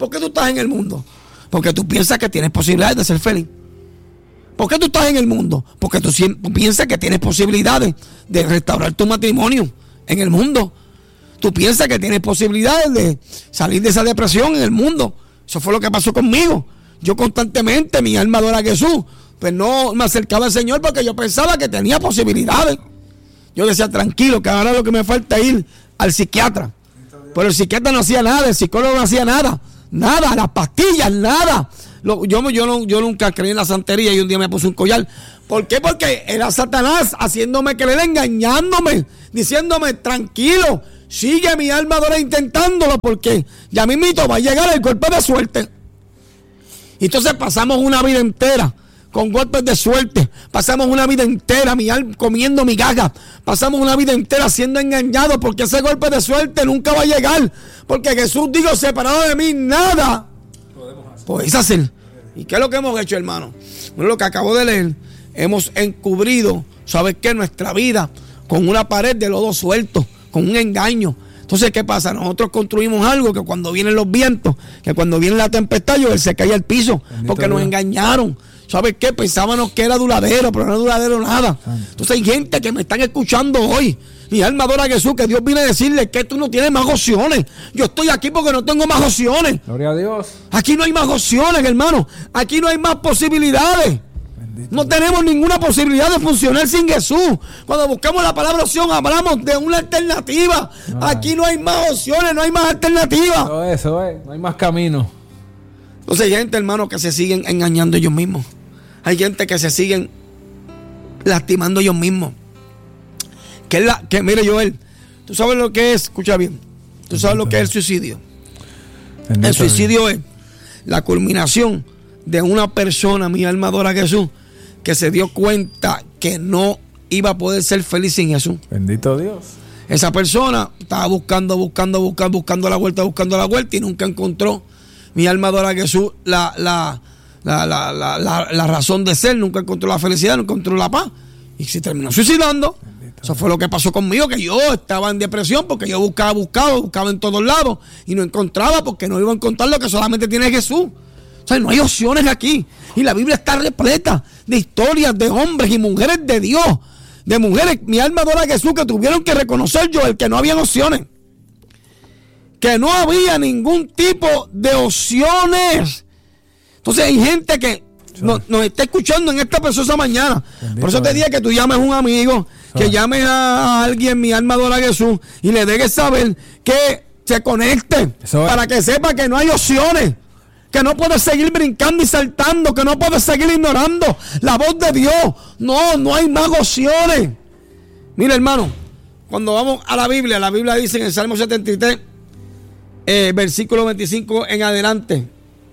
¿Por qué tú estás en el mundo? Porque tú piensas que tienes posibilidades de ser feliz. ¿Por qué tú estás en el mundo? Porque tú piensas que tienes posibilidades de restaurar tu matrimonio en el mundo. Tú piensas que tienes posibilidades de salir de esa depresión en el mundo. Eso fue lo que pasó conmigo. Yo constantemente, mi alma adora a Jesús, pues no me acercaba al Señor porque yo pensaba que tenía posibilidades. Yo decía, tranquilo, que ahora lo que me falta es ir al psiquiatra. Pero el psiquiatra no hacía nada, el psicólogo no hacía nada. Nada, las pastillas, nada. Yo nunca creí en la santería y un día me puse un collar. ¿Por qué? Porque era Satanás haciéndome creer, engañándome, diciéndome, tranquilo, sigue mi alma adora intentándolo porque ya mismito va a llegar el golpe de suerte. Y entonces pasamos una vida entera con golpes de suerte. Pasamos una vida entera comiendo migajas. Pasamos una vida entera siendo engañados porque ese golpe de suerte nunca va a llegar. Porque Jesús dijo, separado de mí, nada podéis hacer. ¿Y qué es lo que hemos hecho, hermano? Bueno, lo que acabo de leer, hemos encubrido, ¿sabes qué? Nuestra vida con una pared de lodo suelto, con un engaño. Entonces, ¿qué pasa? Nosotros construimos algo que cuando vienen los vientos, que cuando viene la tempestad, él se cae al piso, porque nos engañaron. ¿Sabes qué? Pensábamos que era duradero, pero no es duradero nada. Entonces hay gente que me están escuchando hoy. Mi alma adora a Jesús, que Dios viene a decirle que tú no tienes más opciones. Yo estoy aquí porque no tengo más opciones. Gloria a Dios. Aquí no hay más opciones, hermano. Aquí no hay más posibilidades. Bendito. No tenemos ninguna posibilidad de funcionar sin Jesús. Cuando buscamos la palabra opción, hablamos de una alternativa. Aquí no hay más opciones, no hay más alternativas. Eso es, no hay más camino. Entonces hay gente, hermano, que se siguen engañando ellos mismos. Hay gente que se siguen lastimando ellos mismos. Mire, Joel, tú sabes lo que es, escucha bien, tú sabes lo que es el suicidio. El suicidio es la culminación de una persona, mi alma adora a Jesús, que se dio cuenta que no iba a poder ser feliz sin Jesús. Bendito Dios. Esa persona estaba buscando la vuelta y nunca encontró, mi alma adora a Jesús, la razón de ser, nunca encontró la felicidad, no encontró la paz y se terminó suicidando. Eso fue lo que pasó conmigo, que yo estaba en depresión porque yo buscaba en todos lados y no encontraba porque no iba a encontrar lo que solamente tiene Jesús. O sea, no hay opciones aquí. Y la Biblia está repleta de historias de hombres y mujeres de Dios, de mujeres, mi alma adora a Jesús, que tuvieron que reconocer yo el que no había opciones. Que no había ningún tipo de opciones. Entonces hay gente que nos está escuchando en esta preciosa mañana. Bendito. Por eso te dije que tú llames a un amigo, que llames a alguien, mi alma adora a Jesús, y le dejes saber que se conecte para que sepa que no hay opciones, que no puedes seguir brincando y saltando, que no puedes seguir ignorando la voz de Dios. No hay más opciones. Mira, hermano, cuando vamos a la Biblia dice en el Salmo 73, versículo 25 en adelante.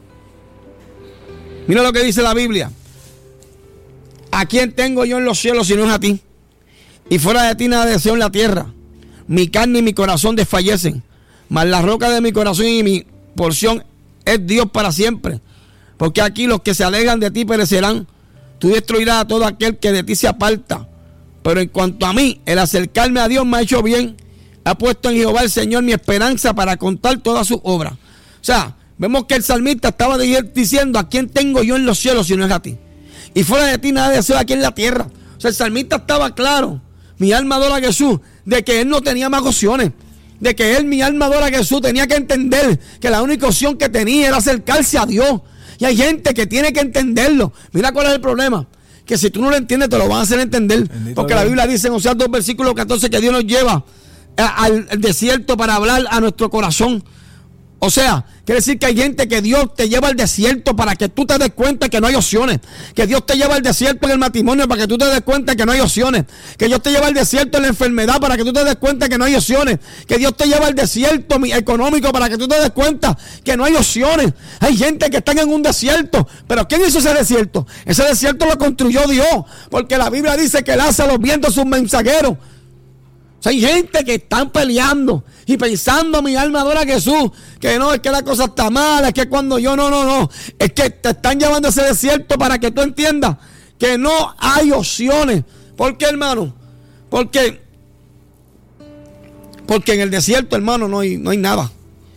Mira lo que dice la Biblia. ¿A quién tengo yo en los cielos si no es a ti? Y fuera de ti nada deseo en la tierra. Mi carne y mi corazón desfallecen, mas la roca de mi corazón y mi porción es Dios para siempre. Porque aquí los que se alejan de ti perecerán. Tú destruirás a todo aquel que de ti se aparta. Pero en cuanto a mí, el acercarme a Dios me ha hecho bien. Ha puesto en Jehová el Señor mi esperanza para contar todas sus obras. O sea, vemos que el salmista estaba diciendo, ¿a quién tengo yo en los cielos si no es a ti? Y fuera de ti nada deseo aquí en la tierra. O sea, el salmista estaba claro, mi alma adora a Jesús, de que él no tenía más opciones. De que él, mi alma adora a Jesús, tenía que entender que la única opción que tenía era acercarse a Dios. Y hay gente que tiene que entenderlo. Mira cuál es el problema. Que si tú no lo entiendes, te lo van a hacer entender. Bendito porque Dios. La Biblia dice en Oseas 2, versículo 14, que Dios nos lleva al desierto para hablar a nuestro corazón. O sea, quiere decir que hay gente que Dios te lleva al desierto para que tú te des cuenta que no hay opciones. Que Dios te lleva al desierto en el matrimonio para que tú te des cuenta que no hay opciones. Que Dios te lleva al desierto en la enfermedad para que tú te des cuenta que no hay opciones. Que Dios te lleva al desierto económico para que tú te des cuenta que no hay opciones. Hay gente que está en un desierto. Pero ¿quién hizo ese desierto? Ese desierto lo construyó Dios. Porque la Biblia dice que Él hace a los vientos sus mensajeros. O sea, hay gente que están peleando y pensando, mi alma adora a Jesús, que no, es que la cosa está mala, es que cuando yo no, es que te están llevando a ese desierto para que tú entiendas que no hay opciones. ¿Por qué, hermano? Porque en el desierto, hermano, no hay nada.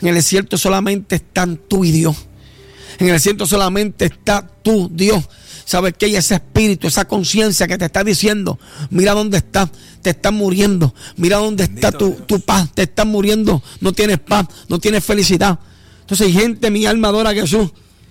En el desierto solamente están tú y Dios. En el desierto solamente está tú, Dios. ¿Sabes qué? Y ese espíritu, esa conciencia que te está diciendo, mira dónde estás, te estás muriendo. Mira dónde está tu paz, te estás muriendo. No tienes paz, no tienes felicidad. Entonces hay gente, mi alma adora a Jesús,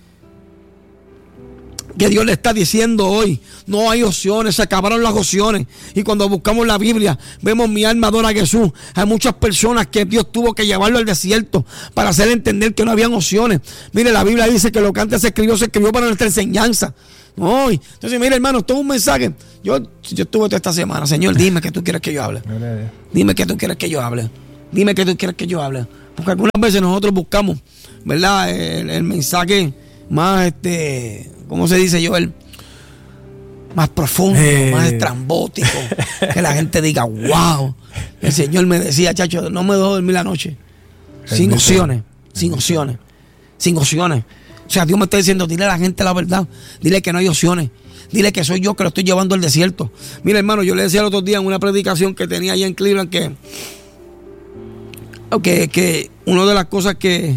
que Dios le está diciendo hoy, no hay opciones, se acabaron las opciones. Y cuando buscamos la Biblia, vemos mi alma adora a Jesús. Hay muchas personas que Dios tuvo que llevarlo al desierto para hacer entender que no habían opciones. Mire, la Biblia dice que lo que antes se escribió para nuestra enseñanza. No, entonces, mire, hermano, esto es un mensaje. Yo estuve toda esta semana, Señor, dime que tú quieres que yo hable. Dime que tú quieres que yo hable. Dime que tú quieres que yo hable. Porque algunas veces nosotros buscamos, ¿verdad? El mensaje más, ¿cómo se dice, Joel? Más profundo, más estrambótico. Que la gente diga, wow. El Señor me decía, chacho, no me dejo dormir la noche. Sin opciones. O sea, Dios me está diciendo, dile a la gente la verdad. Dile que no hay opciones. Dile que soy yo que lo estoy llevando al desierto. Mira, hermano, yo le decía el otro día en una predicación que tenía allá en Cleveland que una de las cosas que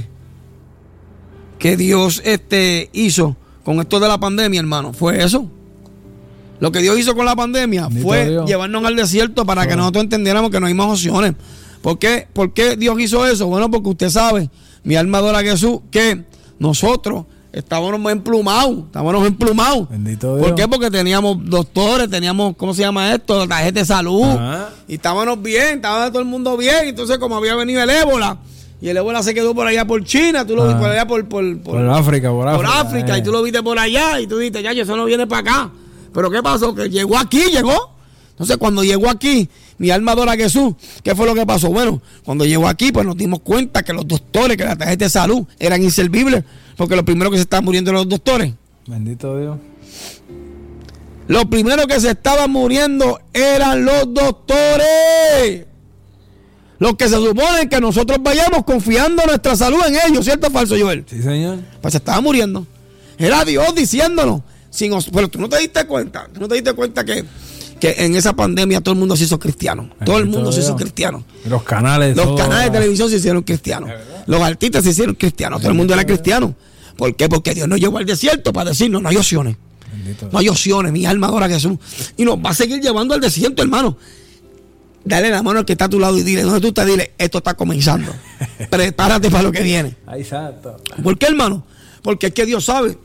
Dios hizo con esto de la pandemia, hermano, fue eso. Lo que Dios hizo con la pandemia fue llevarnos al desierto para que nosotros entendiéramos que no hay más opciones. ¿Por qué Dios hizo eso? Bueno, porque usted sabe, mi alma adora a Jesús, que nosotros estábamos emplumados. Bendito Dios. ¿Por qué? Porque teníamos doctores, teníamos, ¿cómo se llama esto? La tarjeta de salud. Ajá. Y estábamos bien, estaba todo el mundo bien. Entonces, como había venido el ébola, y el ébola se quedó por allá por China, tú lo viste por allá por África. Por África, y tú lo viste por allá, y tú dijiste, ya, eso no viene para acá. Pero ¿qué pasó? Que llegó. Entonces, cuando llegó aquí, mi alma adora a Jesús, ¿qué fue lo que pasó? Bueno, cuando llegó aquí, pues nos dimos cuenta que los doctores, que la tarjeta de salud eran inservibles, porque lo primero que se estaban muriendo eran los doctores. Bendito Dios. Lo primero que se estaban muriendo eran los doctores. Los que se supone que nosotros vayamos confiando nuestra salud en ellos, ¿cierto o falso, Joel? Sí, señor. Pues se estaban muriendo. Era Dios diciéndonos. Pero tú no te diste cuenta. Que en esa pandemia todo el mundo se hizo cristiano. Todo el mundo se hizo cristiano. Los canales de televisión se hicieron cristianos. Los artistas se hicieron cristianos. Todo el mundo era cristiano. ¿Por qué? Porque Dios nos llevó al desierto para decirnos, no hay opciones. No hay opciones. Mi alma adora a Jesús. Y nos va a seguir llevando al desierto, hermano. Dale la mano al que está a tu lado y dile, ¿dónde tú estás? Dile, esto está comenzando. Prepárate para lo que viene. Exacto. ¿Por qué, hermano? Porque es que Dios sabe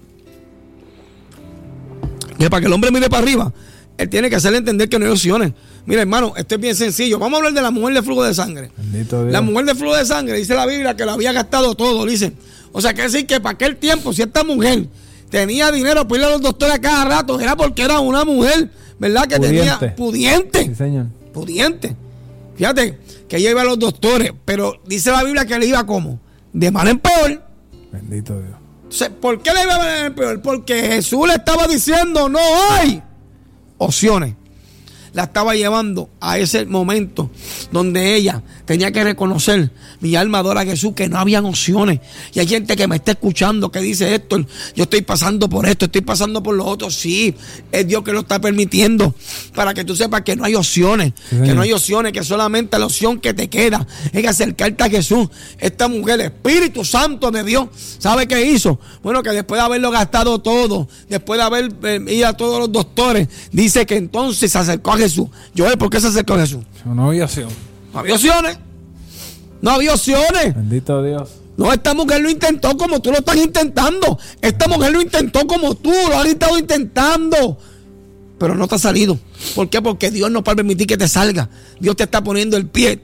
que para que el hombre mire para arriba, Él tiene que hacerle entender que no hay opciones. Mira, hermano, esto es bien sencillo. Vamos a hablar de la mujer de flujo de sangre. La mujer de flujo de sangre, dice la Biblia que lo había gastado todo, dice. O sea, quiere decir que para aquel tiempo, si esta mujer tenía dinero para ir a los doctores a cada rato, era porque era una mujer, ¿verdad? Que tenía pudiente. Sí, señor. Pudiente. Fíjate, que ella iba a los doctores, pero dice la Biblia que le iba como de mal en peor. Bendito Dios. Entonces, ¿por qué le iba de mal en peor? Porque Jesús le estaba diciendo, no hay opciones. La estaba llevando a ese momento donde ella tenía que reconocer, mi alma adora a Jesús, que no habían opciones. Y hay gente que me está escuchando que dice, Héctor, yo estoy pasando por esto, estoy pasando por lo otro. Sí, es Dios que lo está permitiendo para que tú sepas que no hay opciones, que no hay opciones, que solamente la opción que te queda es acercarte a Jesús. Esta mujer, el Espíritu Santo de Dios, ¿sabe qué hizo? Bueno, que después de haberlo gastado todo, después de haber ido a todos los doctores, dice que entonces se acercó a Jesús. Joel, ¿por qué se acercó a Jesús? No había opción. No había opciones. No había opciones. Bendito Dios. No, esta mujer lo intentó como tú lo estás intentando. Esta mujer lo intentó como tú lo has estado intentando. Pero no te ha salido. ¿Por qué? Porque Dios no va a permitir que te salga. Dios te está poniendo el pie.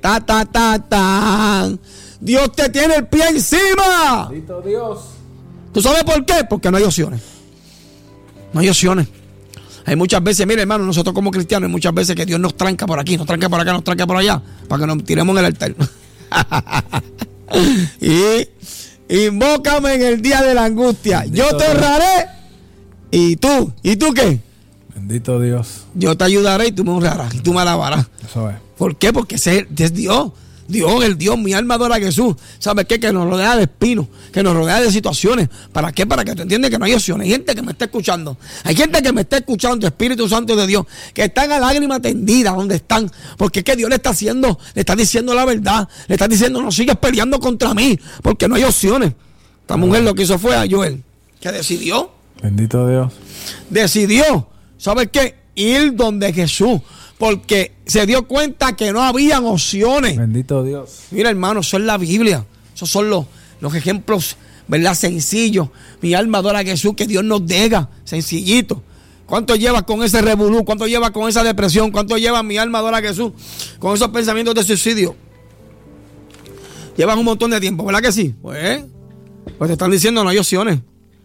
Dios te tiene el pie encima. Bendito Dios. ¿Tú sabes por qué? Porque no hay opciones. No hay opciones. Hay muchas veces, mire, hermano, nosotros como cristianos, hay muchas veces que Dios nos tranca por aquí, nos tranca por acá, nos tranca por allá, para que nos tiremos en el altar. Y invócame en el día de la angustia. Bendito yo te honraré. ¿Y tú qué? Bendito Dios. Yo te ayudaré y tú me honrarás y tú me alabarás. Eso es. ¿Por qué? Porque ese es Dios. Dios, el Dios, mi alma adora a Jesús. ¿Sabes qué? Que nos rodea de espinos, que nos rodea de situaciones. ¿Para qué? Para que tú entiendas que no hay opciones. Hay gente que me está escuchando. Hay gente que me está escuchando, Espíritu Santo de Dios, que están a lágrima tendida donde están. Porque es que Dios le está diciendo la verdad. Le está diciendo, no sigues peleando contra mí, porque no hay opciones. Esta mujer lo que hizo fue a Joel, que decidió. Bendito Dios. Decidió, ¿sabes qué? Ir donde Jesús. Porque se dio cuenta que no habían opciones. Bendito Dios. Mira, hermano, eso es la Biblia. Esos son los ejemplos, ¿verdad? Sencillos. Mi alma adora a Jesús, que Dios nos deja. Sencillito. ¿Cuánto llevas con ese revolú? ¿Cuánto llevas con esa depresión? ¿Cuánto llevas, mi alma adora a Jesús, con esos pensamientos de suicidio? Llevas un montón de tiempo, ¿verdad que sí? Pues te están diciendo no hay opciones.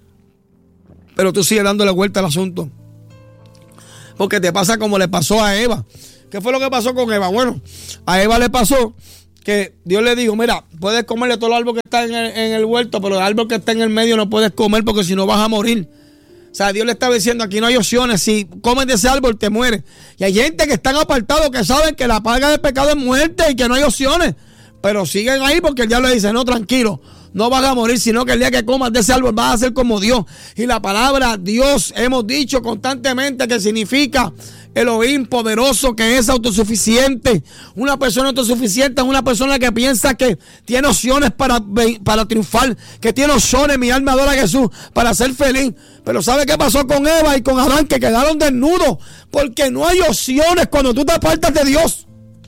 Pero tú sigues dándole vuelta al asunto. Porque te pasa como le pasó a Eva. ¿Qué fue lo que pasó con Eva? Bueno, a Eva le pasó que Dios le dijo, mira, puedes comerle todo el árbol que está en el huerto, pero el árbol que está en el medio no puedes comer porque si no vas a morir. O sea, Dios le estaba diciendo, aquí no hay opciones, si comes de ese árbol te mueres. Y hay gente que están apartados que saben que la paga del pecado es muerte y que no hay opciones. Pero siguen ahí porque el diablo le dice, no, tranquilo. No vas a morir, sino que el día que comas de ese árbol vas a ser como Dios. Y la palabra Dios hemos dicho constantemente que significa Elohim poderoso, que es autosuficiente. Una persona autosuficiente es una persona que piensa que tiene opciones para triunfar, que tiene opciones, mi alma adora a Jesús, para ser feliz. Pero ¿sabe qué pasó con Eva y con Adán? Que quedaron desnudos, porque no hay opciones cuando tú te apartas de Dios.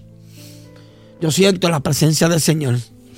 Yo siento la presencia del Señor.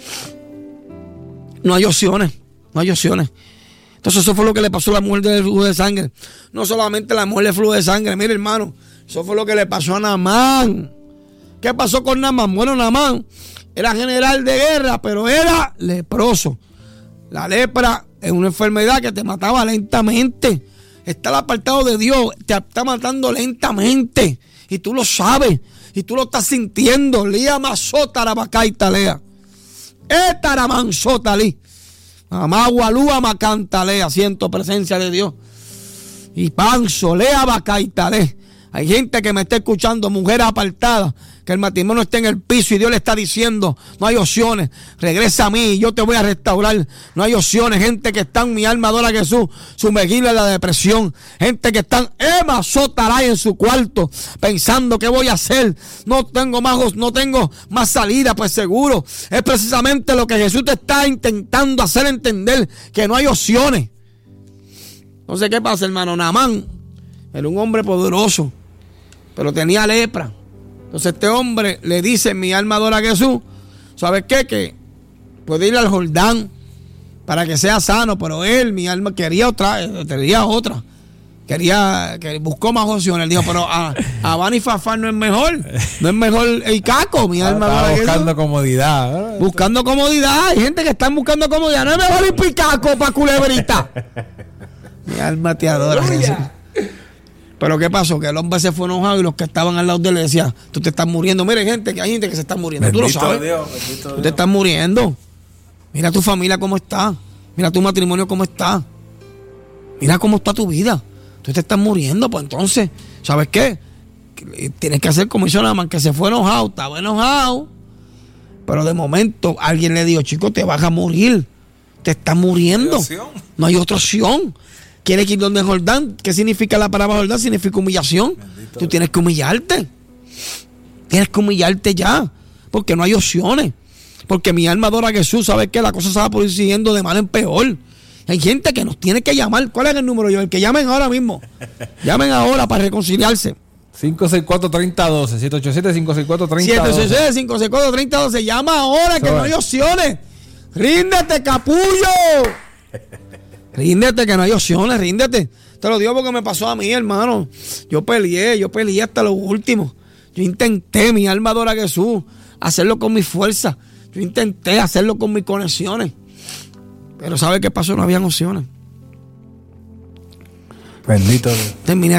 No hay opciones, no hay opciones. Entonces eso fue lo que le pasó a la mujer del flujo de sangre. No solamente a la mujer del flujo de sangre, mire hermano, eso fue lo que le pasó a Naamán. ¿Qué pasó con Naamán? Bueno, Naamán era general de guerra, pero era leproso. La lepra es una enfermedad que te mataba lentamente. Estar apartado de Dios te está matando lentamente. Y tú lo sabes, y tú lo estás sintiendo. Lía masota rabacaita lea. Etaramanzotali. Amagualúa macantalea. Siento presencia de Dios. Y panzolea bacaitale. Hay gente que me está escuchando, mujeres apartadas, que el matrimonio está en el piso y Dios le está diciendo, no hay opciones, regresa a mí y yo te voy a restaurar. No hay opciones, gente que está en mi alma adora a Jesús, sumergida en la depresión, gente que están en su cuarto, pensando qué voy a hacer, no tengo más salida. Pues seguro, es precisamente lo que Jesús te está intentando hacer entender, que no hay opciones. Entonces, ¿qué pasa, hermano? Naamán era un hombre poderoso, pero tenía lepra. Entonces este hombre le dice, mi alma adora a Jesús, ¿sabes qué? Que puede ir al Jordán para que sea sano, pero él, mi alma, quería otra. Que buscó más opciones. Él dijo, pero Abán y Fafán no es mejor el caco, mi alma adora a Jesús. Buscando comodidad. Buscando comodidad. Hay gente que está buscando comodidad. No es mejor ir picaco para culebrita. Mi alma te adora, Jesús. Pero ¿qué pasó? Que el hombre se fue enojado y los que estaban al lado de él le decían, tú te estás muriendo. Mire, gente, que hay gente que se está muriendo. Bendito, tú lo sabes. Dios, tú te estás muriendo. Mira tu familia cómo está. Mira tu matrimonio cómo está. Mira cómo está tu vida. Tú te estás muriendo. Pues entonces, ¿sabes qué? Tienes que hacer como hizo Naamán, que se fue enojado. Estaba enojado. Pero de momento alguien le dijo, chico, te vas a morir. Te estás muriendo. No hay otra opción. ¿Quieres ir donde Jordán? ¿Qué significa la palabra Jordán? Significa humillación. Bendito. Tú tienes que humillarte. Tienes que humillarte ya. Porque no hay opciones. Porque mi alma adora a Jesús. ¿Sabes qué? La cosa se va por ir siguiendo de mal en peor. Hay gente que nos tiene que llamar. ¿Cuál es el número, yo? El que llamen ahora mismo. Llamen ahora para reconciliarse. 564-3012. 787-564-3012. 787-564-3012. Llama ahora que no hay opciones. Ríndete, capullo. Ríndete, que no hay opciones, ríndete. Te lo digo porque me pasó a mí, hermano. Yo peleé hasta lo último. Yo intenté, mi alma adora a Jesús, hacerlo con mi fuerza. Yo intenté hacerlo con mis conexiones. Pero ¿sabe qué pasó? No habían opciones. Bendito Dios. Terminé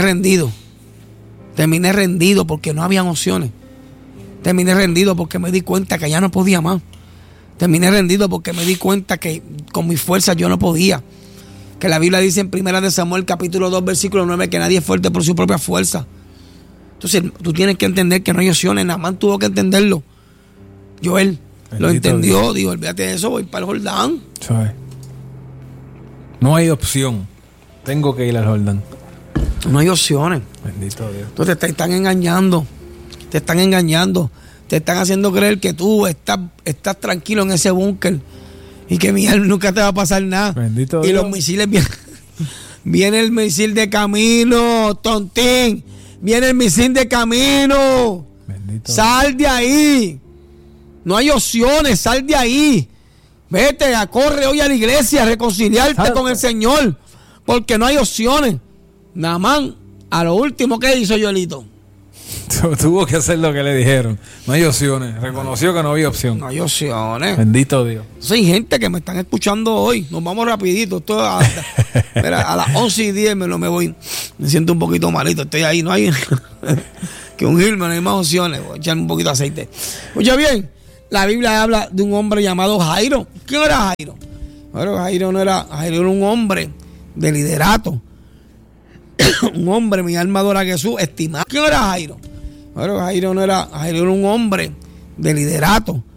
rendido porque no habían opciones. Terminé rendido porque me di cuenta que ya no podía más. Terminé rendido porque me di cuenta que con mi fuerza yo no podía. Que la Biblia dice en 1 Samuel capítulo 2 versículo 9 que nadie es fuerte por su propia fuerza. Entonces tú tienes que entender que no hay opciones. Naamán tuvo que entenderlo. Joel, Lo entendió, dijo, olvídate de eso, voy para el Jordán. ¿Sabes? No hay opción. Tengo que ir al Jordán. No hay opciones. Bendito Dios. Entonces te están engañando. Te están engañando. Te están haciendo creer que tú estás tranquilo en ese búnker y que mi alma nunca te va a pasar nada. Bendito y Dios. los misiles viene el misil de camino, tontín. Viene el misil de camino. Bendito Sal de ahí. No hay opciones, sal de ahí. Vete, corre hoy a la iglesia a reconciliarte Santo. con el Señor. Porque no hay opciones. Namán, a lo último que hizo Joelito. Tuvo que hacer lo que le dijeron. No hay opciones. Reconoció que no había opción. No hay opciones. Bendito Dios. Hay gente que me están escuchando hoy. Nos vamos rapidito. Mira, a las 11:10 me voy. Me siento un poquito malito. Estoy ahí. No hay que ungirme. No hay más opciones. Voy a echarme un poquito de aceite. Oye bien, la Biblia habla de un hombre llamado Jairo. ¿Quién era Jairo? Bueno, Jairo era un hombre de liderato. Un hombre, mi alma adora a Jesús, estimado. ¿Quién era Jairo? Bueno, Jairo era un hombre de liderato.